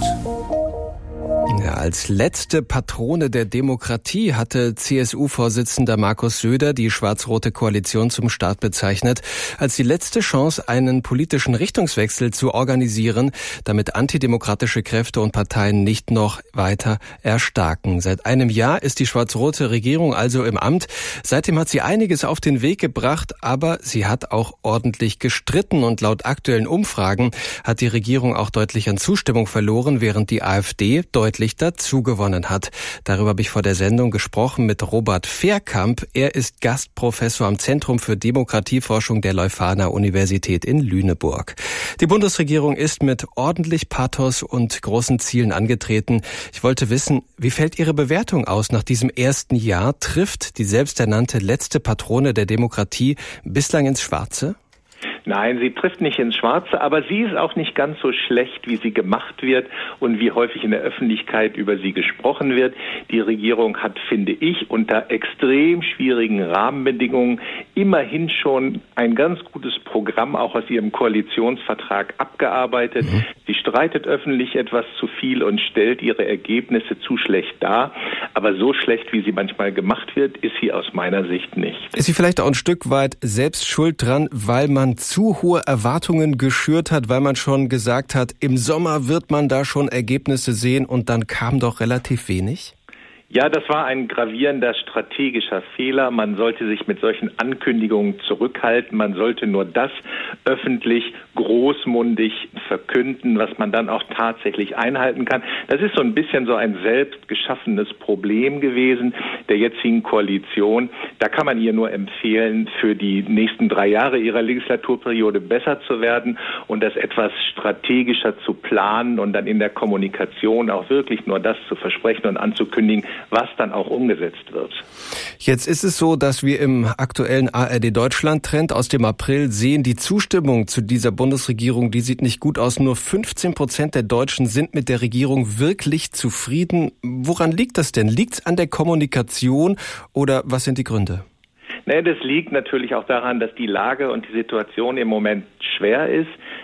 Ja, als letzte Patrone der Demokratie hatte CSU-Vorsitzender Markus Söder die schwarz-rote Koalition zum Start bezeichnet, als die letzte Chance, einen politischen Richtungswechsel zu organisieren, damit antidemokratische Kräfte und Parteien nicht noch weiter erstarken. Seit einem Jahr ist die schwarz-rote Regierung also im Amt. Seitdem hat sie einiges auf den Weg gebracht, aber sie hat auch ordentlich gestritten und laut aktuellen Umfragen hat die Regierung auch deutlich an Zustimmung verloren, während die AfD deutlich dazu gewonnen hat. Darüber habe ich vor der Sendung gesprochen mit Robert Fehrkamp. Er ist Gastprofessor am Zentrum für Demokratieforschung der Leuphana Universität in Lüneburg. Die Bundesregierung ist mit ordentlich Pathos und großen Zielen angetreten. Ich wollte wissen, wie fällt Ihre Bewertung aus nach diesem ersten Jahr? Trifft die selbsternannte letzte Patrone der Demokratie bislang ins Schwarze? Nein, sie trifft nicht ins Schwarze, aber sie ist auch nicht ganz so schlecht, wie sie gemacht wird und wie häufig in der Öffentlichkeit über sie gesprochen wird. Die Regierung hat, finde ich, unter extrem schwierigen Rahmenbedingungen immerhin schon ein ganz gutes Programm auch aus ihrem Koalitionsvertrag abgearbeitet. Sie streitet öffentlich etwas zu viel und stellt ihre Ergebnisse zu schlecht dar. Aber so schlecht, wie sie manchmal gemacht wird, ist sie aus meiner Sicht nicht. Ist sie vielleicht auch ein Stück weit selbst schuld dran, weil man zu hohe Erwartungen geschürt hat, weil man schon gesagt hat, im Sommer wird man da schon Ergebnisse sehen und dann kam doch relativ wenig? Ja, das war ein gravierender strategischer Fehler. Man sollte sich mit solchen Ankündigungen zurückhalten. Man sollte nur das öffentlich großmundig verkünden, was man dann auch tatsächlich einhalten kann. Das ist so ein bisschen so ein selbst geschaffenes Problem gewesen der jetzigen Koalition. Da kann man ihr nur empfehlen, für die nächsten 3 Jahre ihrer Legislaturperiode besser zu werden und das etwas strategischer zu planen und dann in der Kommunikation auch wirklich nur das zu versprechen und anzukündigen, was dann auch umgesetzt wird. Jetzt ist es so, dass wir im aktuellen ARD-Deutschland-Trend aus dem April sehen, die Zustimmung zu dieser Bundesregierung, die sieht nicht gut aus. Nur 15% der Deutschen sind mit der Regierung wirklich zufrieden. Woran liegt das denn? Liegt es an der Kommunikation oder was sind die Gründe? Das liegt natürlich auch daran, dass die Lage und die Situation im Moment schwer ist.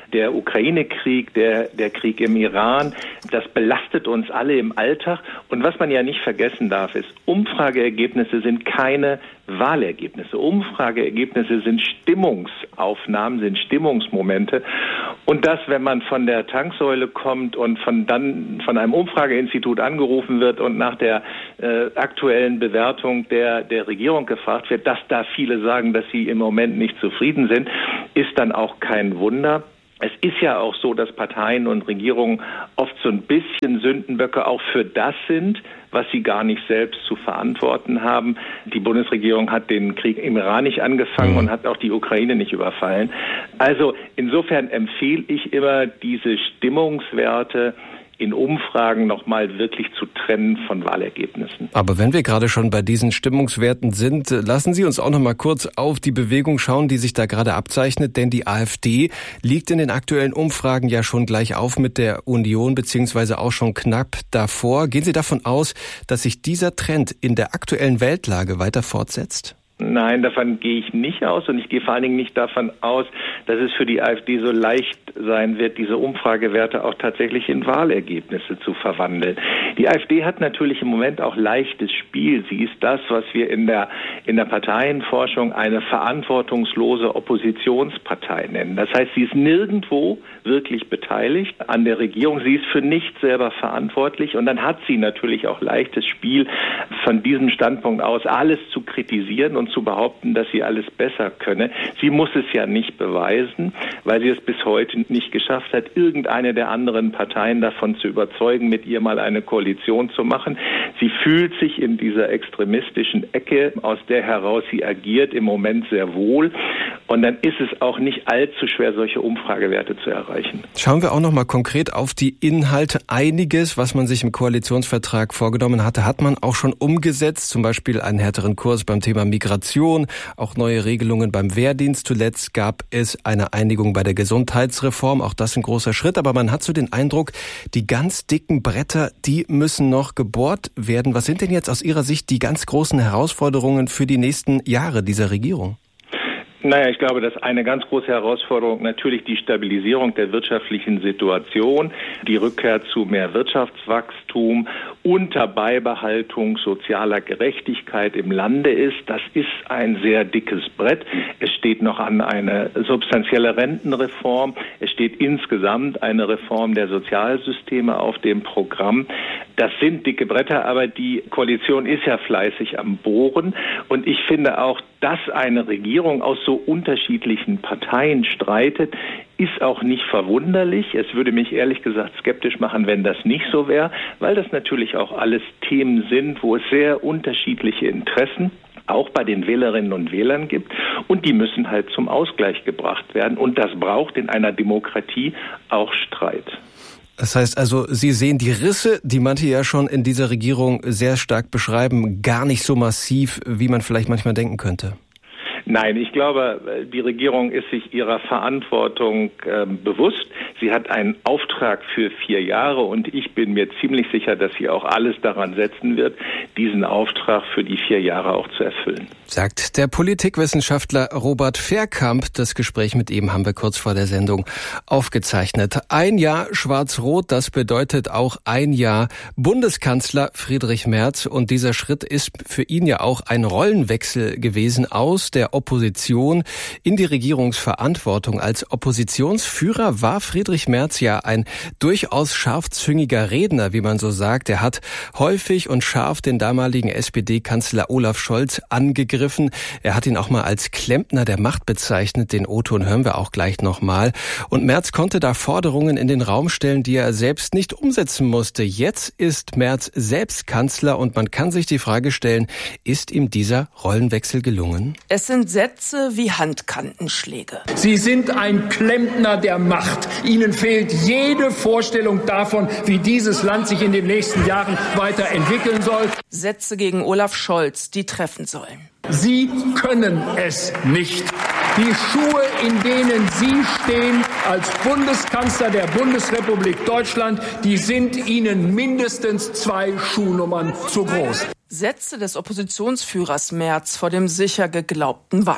der Ukraine-Krieg, der Krieg im Iran, das belastet uns alle im Alltag. Und was man ja nicht vergessen darf, ist, Umfrageergebnisse sind keine Wahlergebnisse. Umfrageergebnisse sind Stimmungsaufnahmen, sind Stimmungsmomente. Und das, wenn man von der Tanksäule kommt und von einem Umfrageinstitut angerufen wird und nach der aktuellen Bewertung der Regierung gefragt wird, dass da viele sagen, dass sie im Moment nicht zufrieden sind, ist dann auch kein Wunder. Es ist ja auch so, dass Parteien und Regierungen oft so ein bisschen Sündenböcke auch für das sind, was sie gar nicht selbst zu verantworten haben. Die Bundesregierung hat den Krieg im Iran nicht angefangen und hat auch die Ukraine nicht überfallen. Also insofern empfehle ich immer, diese Stimmungswerte in Umfragen nochmal wirklich zu trennen von Wahlergebnissen. Aber wenn wir gerade schon bei diesen Stimmungswerten sind, lassen Sie uns auch noch mal kurz auf die Bewegung schauen, die sich da gerade abzeichnet, denn die AfD liegt in den aktuellen Umfragen ja schon gleich auf mit der Union, beziehungsweise auch schon knapp davor. Gehen Sie davon aus, dass sich dieser Trend in der aktuellen Weltlage weiter fortsetzt? Nein, davon gehe ich nicht aus, und ich gehe vor allen Dingen nicht davon aus, dass es für die AfD so leicht sein wird, diese Umfragewerte auch tatsächlich in Wahlergebnisse zu verwandeln. Die AfD hat natürlich im Moment auch leichtes Spiel. Sie ist das, was wir in der Parteienforschung eine verantwortungslose Oppositionspartei nennen. Das heißt, sie ist nirgendwo wirklich beteiligt an der Regierung. Sie ist für nichts selber verantwortlich, und dann hat sie natürlich auch leichtes Spiel, von diesem Standpunkt aus alles zu kritisieren und zu behaupten, dass sie alles besser könne. Sie muss es ja nicht beweisen, weil sie es bis heute nicht geschafft hat, irgendeine der anderen Parteien davon zu überzeugen, mit ihr mal eine Koalition zu machen. Sie fühlt sich in dieser extremistischen Ecke, aus der heraus sie agiert, im Moment sehr wohl. Und dann ist es auch nicht allzu schwer, solche Umfragewerte zu erreichen. Schauen wir auch noch mal konkret auf die Inhalte. Einiges, was man sich im Koalitionsvertrag vorgenommen hatte, hat man auch schon umgesetzt. Zum Beispiel einen härteren Kurs beim Thema Migration, auch neue Regelungen beim Wehrdienst. Zuletzt gab es eine Einigung bei der Gesundheitsreform. Auch das ein großer Schritt. Aber man hat so den Eindruck, die ganz dicken Bretter, die müssen noch gebohrt werden. Was sind denn jetzt aus Ihrer Sicht die ganz großen Herausforderungen für die nächsten Jahre dieser Regierung? Naja, ich glaube, dass eine ganz große Herausforderung natürlich die Stabilisierung der wirtschaftlichen Situation, die Rückkehr zu mehr Wirtschaftswachstum unter Beibehaltung sozialer Gerechtigkeit im Lande ist. Das ist ein sehr dickes Brett. Es steht noch an eine substanzielle Rentenreform. Es steht insgesamt eine Reform der Sozialsysteme auf dem Programm. Das sind dicke Bretter, aber die Koalition ist ja fleißig am Bohren. Und ich finde auch, dass eine Regierung aus so unterschiedlichen Parteien streitet, ist auch nicht verwunderlich. Es würde mich ehrlich gesagt skeptisch machen, wenn das nicht so wäre, weil das natürlich auch alles Themen sind, wo es sehr unterschiedliche Interessen auch bei den Wählerinnen und Wählern gibt, und die müssen halt zum Ausgleich gebracht werden, und das braucht in einer Demokratie auch Streit. Das heißt also, Sie sehen die Risse, die manche ja schon in dieser Regierung sehr stark beschreiben, gar nicht so massiv, wie man vielleicht manchmal denken könnte. Nein, ich glaube, die Regierung ist sich ihrer Verantwortung bewusst. Sie hat einen Auftrag für 4 Jahre, und ich bin mir ziemlich sicher, dass sie auch alles daran setzen wird, diesen Auftrag für die 4 Jahre auch zu erfüllen. Sagt der Politikwissenschaftler Robert Verkamp. Das Gespräch mit ihm haben wir kurz vor der Sendung aufgezeichnet. 1 Jahr Schwarz-Rot, das bedeutet auch 1 Jahr Bundeskanzler Friedrich Merz. Und dieser Schritt ist für ihn ja auch ein Rollenwechsel gewesen aus der Opposition in die Regierungsverantwortung. Als Oppositionsführer war Friedrich Merz ja ein durchaus scharfzüngiger Redner, wie man so sagt. Er hat häufig und scharf den damaligen SPD-Kanzler Olaf Scholz angegriffen. Er hat ihn auch mal als Klempner der Macht bezeichnet. Den O-Ton hören wir auch gleich nochmal. Und Merz konnte da Forderungen in den Raum stellen, die er selbst nicht umsetzen musste. Jetzt ist Merz selbst Kanzler, und man kann sich die Frage stellen, ist ihm dieser Rollenwechsel gelungen? Es sind Sätze wie Handkantenschläge. Sie sind ein Klempner der Macht. Ihnen fehlt jede Vorstellung davon, wie dieses Land sich in den nächsten Jahren weiterentwickeln soll. Sätze gegen Olaf Scholz, die treffen sollen. Sie können es nicht. Die Schuhe, in denen Sie stehen als Bundeskanzler der Bundesrepublik Deutschland, die sind Ihnen mindestens 2 Schuhnummern zu groß. Sätze des Oppositionsführers Merz vor dem sicher geglaubten Wahlsieg.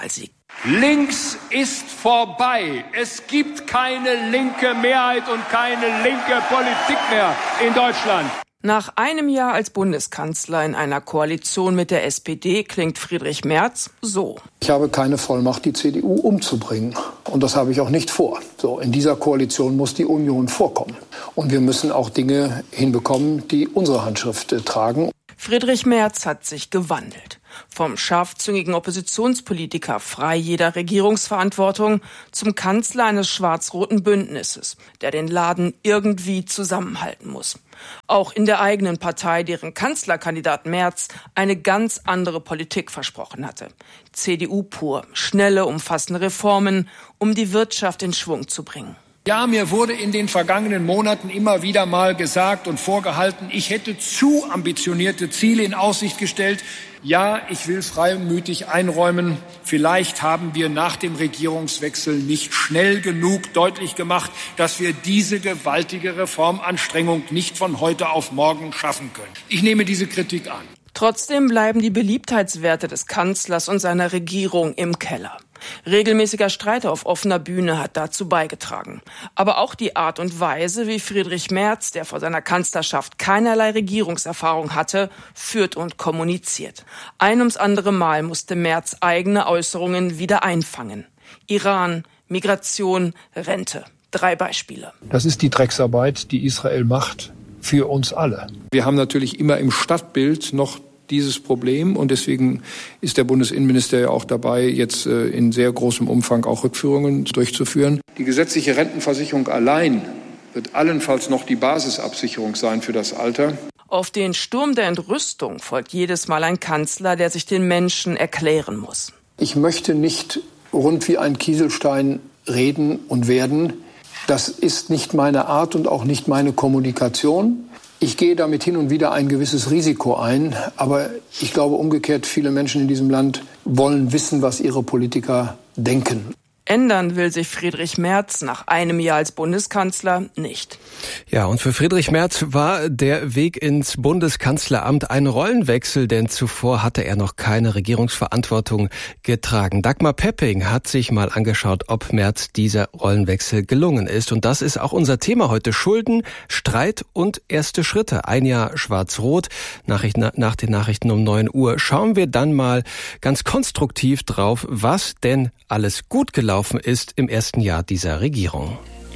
Links ist vorbei. Es gibt keine linke Mehrheit und keine linke Politik mehr in Deutschland. Nach einem Jahr als Bundeskanzler in einer Koalition mit der SPD klingt Friedrich Merz so. Ich habe keine Vollmacht, die CDU umzubringen. Und das habe ich auch nicht vor. So, in dieser Koalition muss die Union vorkommen. Und wir müssen auch Dinge hinbekommen, die unsere Handschrift tragen. Friedrich Merz hat sich gewandelt. Vom scharfzüngigen Oppositionspolitiker frei jeder Regierungsverantwortung zum Kanzler eines schwarz-roten Bündnisses, der den Laden irgendwie zusammenhalten muss. Auch in der eigenen Partei, deren Kanzlerkandidat Merz eine ganz andere Politik versprochen hatte. CDU pur, schnelle, umfassende Reformen, um die Wirtschaft in Schwung zu bringen. Ja, mir wurde in den vergangenen Monaten immer wieder mal gesagt und vorgehalten, ich hätte zu ambitionierte Ziele in Aussicht gestellt. Ja, ich will freimütig einräumen, vielleicht haben wir nach dem Regierungswechsel nicht schnell genug deutlich gemacht, dass wir diese gewaltige Reformanstrengung nicht von heute auf morgen schaffen können. Ich nehme diese Kritik an. Trotzdem bleiben die Beliebtheitswerte des Kanzlers und seiner Regierung im Keller. Regelmäßiger Streit auf offener Bühne hat dazu beigetragen. Aber auch die Art und Weise, wie Friedrich Merz, der vor seiner Kanzlerschaft keinerlei Regierungserfahrung hatte, führt und kommuniziert. Ein ums andere Mal musste Merz eigene Äußerungen wieder einfangen. Iran, Migration, Rente. 3 Beispiele. Das ist die Drecksarbeit, die Israel macht für uns alle. Wir haben natürlich immer im Stadtbild noch dieses Problem und deswegen ist der Bundesinnenminister ja auch dabei, jetzt in sehr großem Umfang auch Rückführungen durchzuführen. Die gesetzliche Rentenversicherung allein wird allenfalls noch die Basisabsicherung sein für das Alter. Auf den Sturm der Entrüstung folgt jedes Mal ein Kanzler, der sich den Menschen erklären muss. Ich möchte nicht rund wie ein Kieselstein reden und werden. Das ist nicht meine Art und auch nicht meine Kommunikation. Ich gehe damit hin und wieder ein gewisses Risiko ein, aber ich glaube umgekehrt, viele Menschen in diesem Land wollen wissen, was ihre Politiker denken. Ändern will sich Friedrich Merz nach einem Jahr als Bundeskanzler nicht. Ja, und für Friedrich Merz war der Weg ins Bundeskanzleramt ein Rollenwechsel, denn zuvor hatte er noch keine Regierungsverantwortung getragen. Dagmar Pepping hat sich mal angeschaut, ob Merz dieser Rollenwechsel gelungen ist. Und das ist auch unser Thema heute. Schulden, Streit und erste Schritte. Ein Jahr Schwarz-Rot. Nach den Nachrichten um 9 Uhr schauen wir dann mal ganz konstruktiv drauf, was denn alles gut gelaufen ist im ersten Jahr dieser Regierung.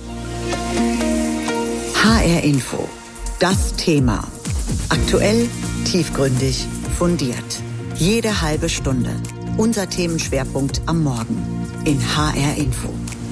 HR Info. Das Thema. Aktuell, tiefgründig, fundiert. Jede halbe Stunde. Unser Themenschwerpunkt am Morgen in HR Info.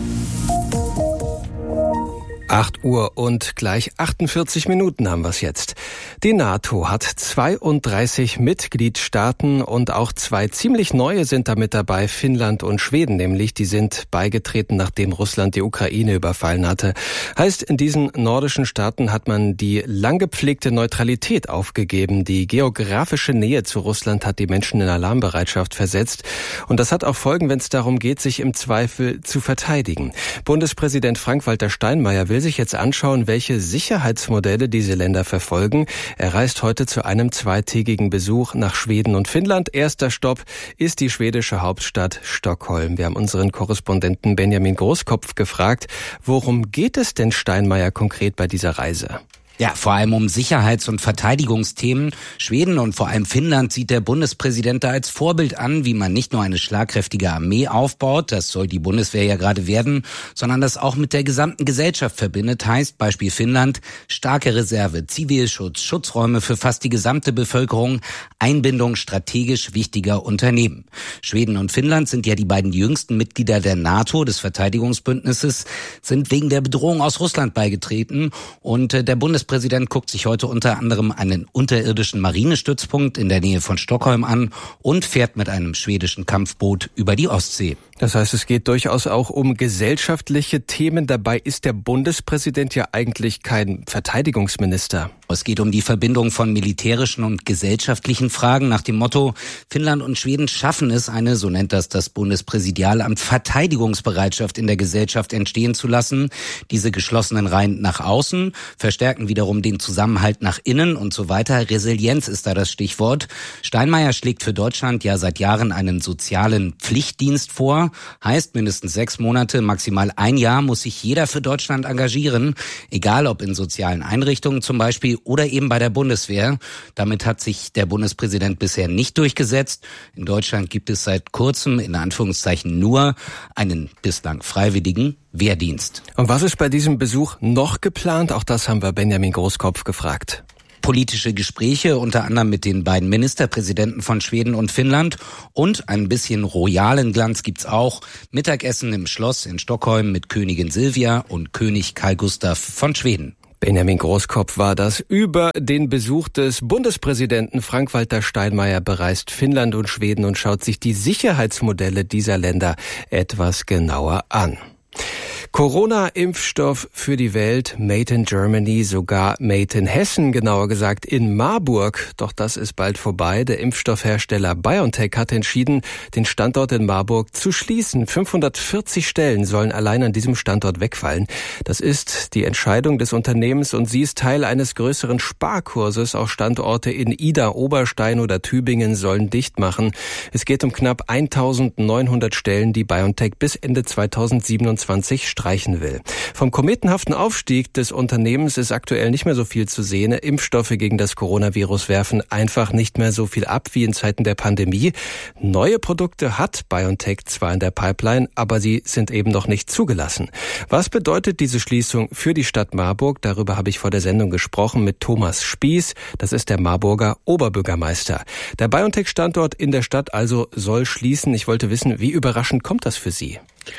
8 Uhr und gleich 48 Minuten haben wir es jetzt. Die NATO hat 32 Mitgliedstaaten und auch 2 ziemlich neue sind da mit dabei, Finnland und Schweden nämlich. Die sind beigetreten, nachdem Russland die Ukraine überfallen hatte. Heißt, in diesen nordischen Staaten hat man die lang gepflegte Neutralität aufgegeben. Die geografische Nähe zu Russland hat die Menschen in Alarmbereitschaft versetzt. Und das hat auch Folgen, wenn es darum geht, sich im Zweifel zu verteidigen. Bundespräsident Frank-Walter Steinmeier will sich jetzt anschauen, welche Sicherheitsmodelle diese Länder verfolgen. Er reist heute zu einem 2-tägigen Besuch nach Schweden und Finnland. Erster Stopp ist die schwedische Hauptstadt Stockholm. Wir haben unseren Korrespondenten Benjamin Großkopf gefragt, worum geht es denn Steinmeier konkret bei dieser Reise? Ja, vor allem um Sicherheits- und Verteidigungsthemen. Schweden und vor allem Finnland sieht der Bundespräsident da als Vorbild an, wie man nicht nur eine schlagkräftige Armee aufbaut, das soll die Bundeswehr ja gerade werden, sondern das auch mit der gesamten Gesellschaft verbindet. Heißt, Beispiel Finnland, starke Reserve, Zivilschutz, Schutzräume für fast die gesamte Bevölkerung, Einbindung strategisch wichtiger Unternehmen. Schweden und Finnland sind ja die beiden jüngsten Mitglieder der NATO, des Verteidigungsbündnisses, sind wegen der Bedrohung aus Russland beigetreten und der Bundespräsident guckt sich heute unter anderem einen unterirdischen Marinestützpunkt in der Nähe von Stockholm an und fährt mit einem schwedischen Kampfboot über die Ostsee. Das heißt, es geht durchaus auch um gesellschaftliche Themen. Dabei ist der Bundespräsident ja eigentlich kein Verteidigungsminister. Es geht um die Verbindung von militärischen und gesellschaftlichen Fragen nach dem Motto, Finnland und Schweden schaffen es, eine, so nennt das Bundespräsidialamt, Verteidigungsbereitschaft in der Gesellschaft entstehen zu lassen. Diese geschlossenen Reihen nach außen verstärken wiederum den Zusammenhalt nach innen und so weiter. Resilienz ist da das Stichwort. Steinmeier schlägt für Deutschland ja seit Jahren einen sozialen Pflichtdienst vor. heißt mindestens 6 Monate, maximal 1 Jahr muss sich jeder für Deutschland engagieren, egal ob in sozialen Einrichtungen zum Beispiel oder eben bei der Bundeswehr. Damit hat sich der Bundespräsident bisher nicht durchgesetzt. In Deutschland gibt es seit kurzem in Anführungszeichen nur einen bislang freiwilligen Wehrdienst. Und was ist bei diesem Besuch noch geplant? Auch das haben wir Benjamin Großkopf gefragt. Politische Gespräche, unter anderem mit den beiden Ministerpräsidenten von Schweden und Finnland. Und ein bisschen royalen Glanz gibt's auch. Mittagessen im Schloss in Stockholm mit Königin Silvia und König Carl Gustaf von Schweden. Benjamin Großkopf war das. Über den Besuch des Bundespräsidenten Frank-Walter Steinmeier bereist Finnland und Schweden und schaut sich die Sicherheitsmodelle dieser Länder etwas genauer an. Corona-Impfstoff für die Welt, made in Germany, sogar made in Hessen, genauer gesagt in Marburg. Doch das ist bald vorbei. Der Impfstoffhersteller BioNTech hat entschieden, den Standort in Marburg zu schließen. 540 Stellen sollen allein an diesem Standort wegfallen. Das ist die Entscheidung des Unternehmens und sie ist Teil eines größeren Sparkurses. Auch Standorte in Ida, Oberstein oder Tübingen sollen dicht machen. Es geht um knapp 1900 Stellen, die BioNTech bis Ende 2027 streichen will. Vom kometenhaften Aufstieg des Unternehmens ist aktuell nicht mehr so viel zu sehen. Impfstoffe gegen das Coronavirus werfen einfach nicht mehr so viel ab wie in Zeiten der Pandemie. Neue Produkte hat BioNTech zwar in der Pipeline, aber sie sind eben noch nicht zugelassen. Was bedeutet diese Schließung für die Stadt Marburg? Darüber habe ich vor der Sendung gesprochen mit Thomas Spieß. Das ist der Marburger Oberbürgermeister. Der BioNTech-Standort in der Stadt also soll schließen. Ich wollte wissen, wie überraschend kommt das für Sie?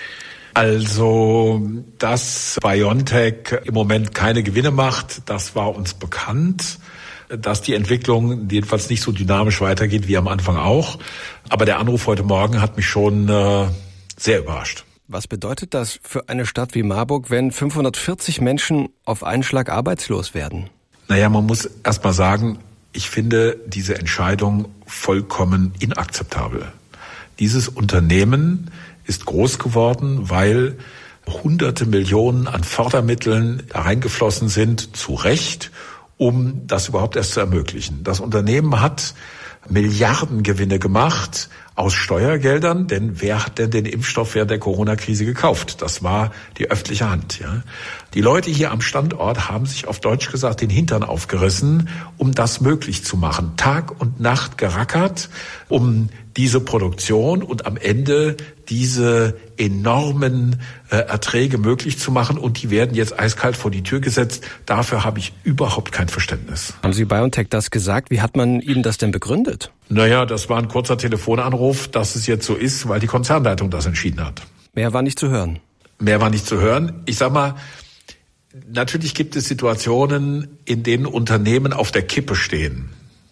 Also, dass BioNTech im Moment keine Gewinne macht, das war uns bekannt. Dass die Entwicklung jedenfalls nicht so dynamisch weitergeht wie am Anfang auch. Aber der Anruf heute Morgen hat mich schon sehr überrascht. Was bedeutet das für eine Stadt wie Marburg, wenn 540 Menschen auf einen Schlag arbeitslos werden? Naja, man muss erst mal sagen, ich finde diese Entscheidung vollkommen inakzeptabel. Dieses Unternehmen ist groß geworden, weil hunderte Millionen an Fördermitteln da reingeflossen sind, zu Recht, um das überhaupt erst zu ermöglichen. Das Unternehmen hat Milliardengewinne gemacht aus Steuergeldern, denn wer hat denn den Impfstoff während der Corona-Krise gekauft? Das war die öffentliche Hand. Ja. Die Leute hier am Standort haben sich auf Deutsch gesagt den Hintern aufgerissen, um das möglich zu machen. Tag und Nacht gerackert, um diese Produktion und am Ende diese enormen Erträge möglich zu machen, und die werden jetzt eiskalt vor die Tür gesetzt. Dafür habe ich überhaupt kein Verständnis. Haben Sie BioNTech das gesagt? Wie hat man Ihnen das denn begründet? Naja, das war ein kurzer Telefonanruf, dass es jetzt so ist, weil die Konzernleitung das entschieden hat. Mehr war nicht zu hören? Mehr war nicht zu hören. Ich sag mal, natürlich gibt es Situationen, in denen Unternehmen auf der Kippe stehen,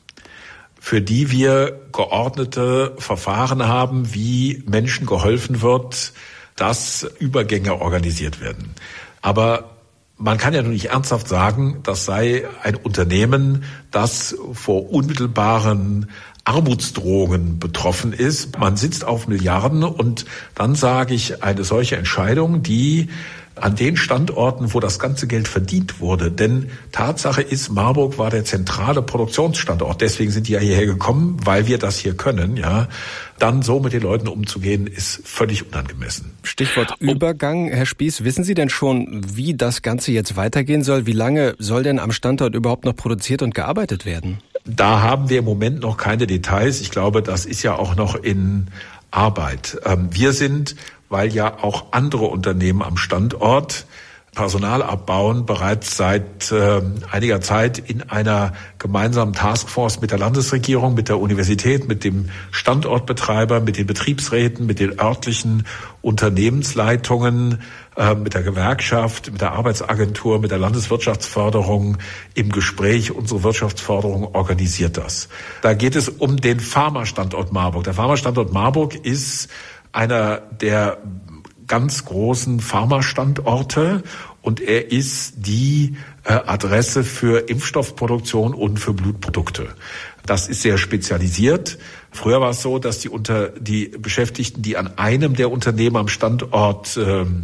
für die wir geordnete Verfahren haben, wie Menschen geholfen wird, dass Übergänge organisiert werden. Aber man kann ja nun nicht ernsthaft sagen, das sei ein Unternehmen, das vor unmittelbaren Armutsdrohungen betroffen ist. Man sitzt auf Milliarden, und dann sage ich, eine solche Entscheidung, die an den Standorten, wo das ganze Geld verdient wurde. Denn Tatsache ist, Marburg war der zentrale Produktionsstandort. Deswegen sind die ja hierher gekommen, weil wir das hier können. Ja, dann so mit den Leuten umzugehen, ist völlig unangemessen. Stichwort Übergang. Herr Spieß, wissen Sie denn schon, wie das Ganze jetzt weitergehen soll? Wie lange soll denn am Standort überhaupt noch produziert und gearbeitet werden? Da haben wir im Moment noch keine Details. Ich glaube, das ist ja auch noch in Arbeit. Wir sind, weil ja auch andere Unternehmen am Standort Personal abbauen, bereits seit einiger Zeit in einer gemeinsamen Taskforce mit der Landesregierung, mit der Universität, mit dem Standortbetreiber, mit den Betriebsräten, mit den örtlichen Unternehmensleitungen, mit der Gewerkschaft, mit der Arbeitsagentur, mit der Landeswirtschaftsförderung im Gespräch. Unsere Wirtschaftsförderung organisiert das. Da geht es um den Pharma-Standort Marburg. Der Pharma-Standort Marburg ist einer der ganz großen Pharma-Standorte, und er ist die Adresse für Impfstoffproduktion und für Blutprodukte. Das ist sehr spezialisiert. Früher war es so, dass die Beschäftigten, die an einem der Unternehmen am Standort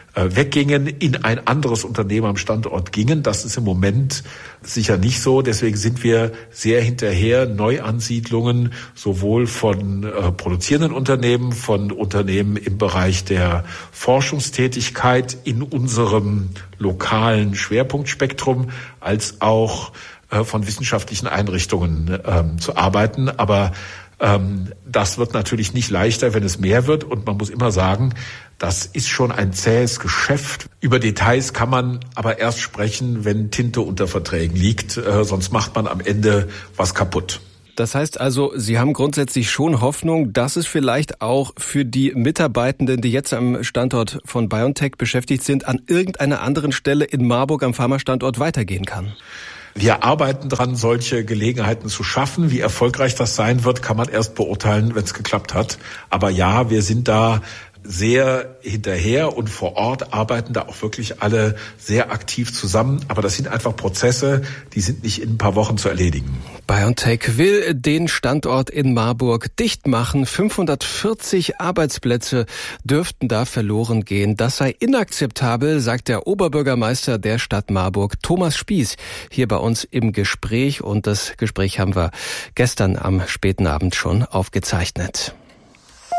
weggingen, in ein anderes Unternehmen am Standort gingen. Das ist im Moment sicher nicht so. Deswegen sind wir sehr hinterher, Neuansiedlungen sowohl von produzierenden Unternehmen, von Unternehmen im Bereich der Forschungstätigkeit in unserem lokalen Schwerpunktspektrum, als auch von wissenschaftlichen Einrichtungen zu arbeiten. Aber das wird natürlich nicht leichter, wenn es mehr wird. Und man muss immer sagen, das ist schon ein zähes Geschäft. Über Details kann man aber erst sprechen, wenn Tinte unter Verträgen liegt. Sonst macht man am Ende was kaputt. Das heißt also, Sie haben grundsätzlich schon Hoffnung, dass es vielleicht auch für die Mitarbeitenden, die jetzt am Standort von BioNTech beschäftigt sind, an irgendeiner anderen Stelle in Marburg am Pharmastandort weitergehen kann? Wir arbeiten dran, solche Gelegenheiten zu schaffen. Wie erfolgreich das sein wird, kann man erst beurteilen, wenn es geklappt hat. Aber ja, wir sind da sehr hinterher und vor Ort arbeiten da auch wirklich alle sehr aktiv zusammen. Aber das sind einfach Prozesse, die sind nicht in ein paar Wochen zu erledigen. BioNTech will den Standort in Marburg dicht machen. 540 Arbeitsplätze dürften da verloren gehen. Das sei inakzeptabel, sagt der Oberbürgermeister der Stadt Marburg, Thomas Spieß, hier bei uns im Gespräch. Und das Gespräch haben wir gestern am späten Abend schon aufgezeichnet.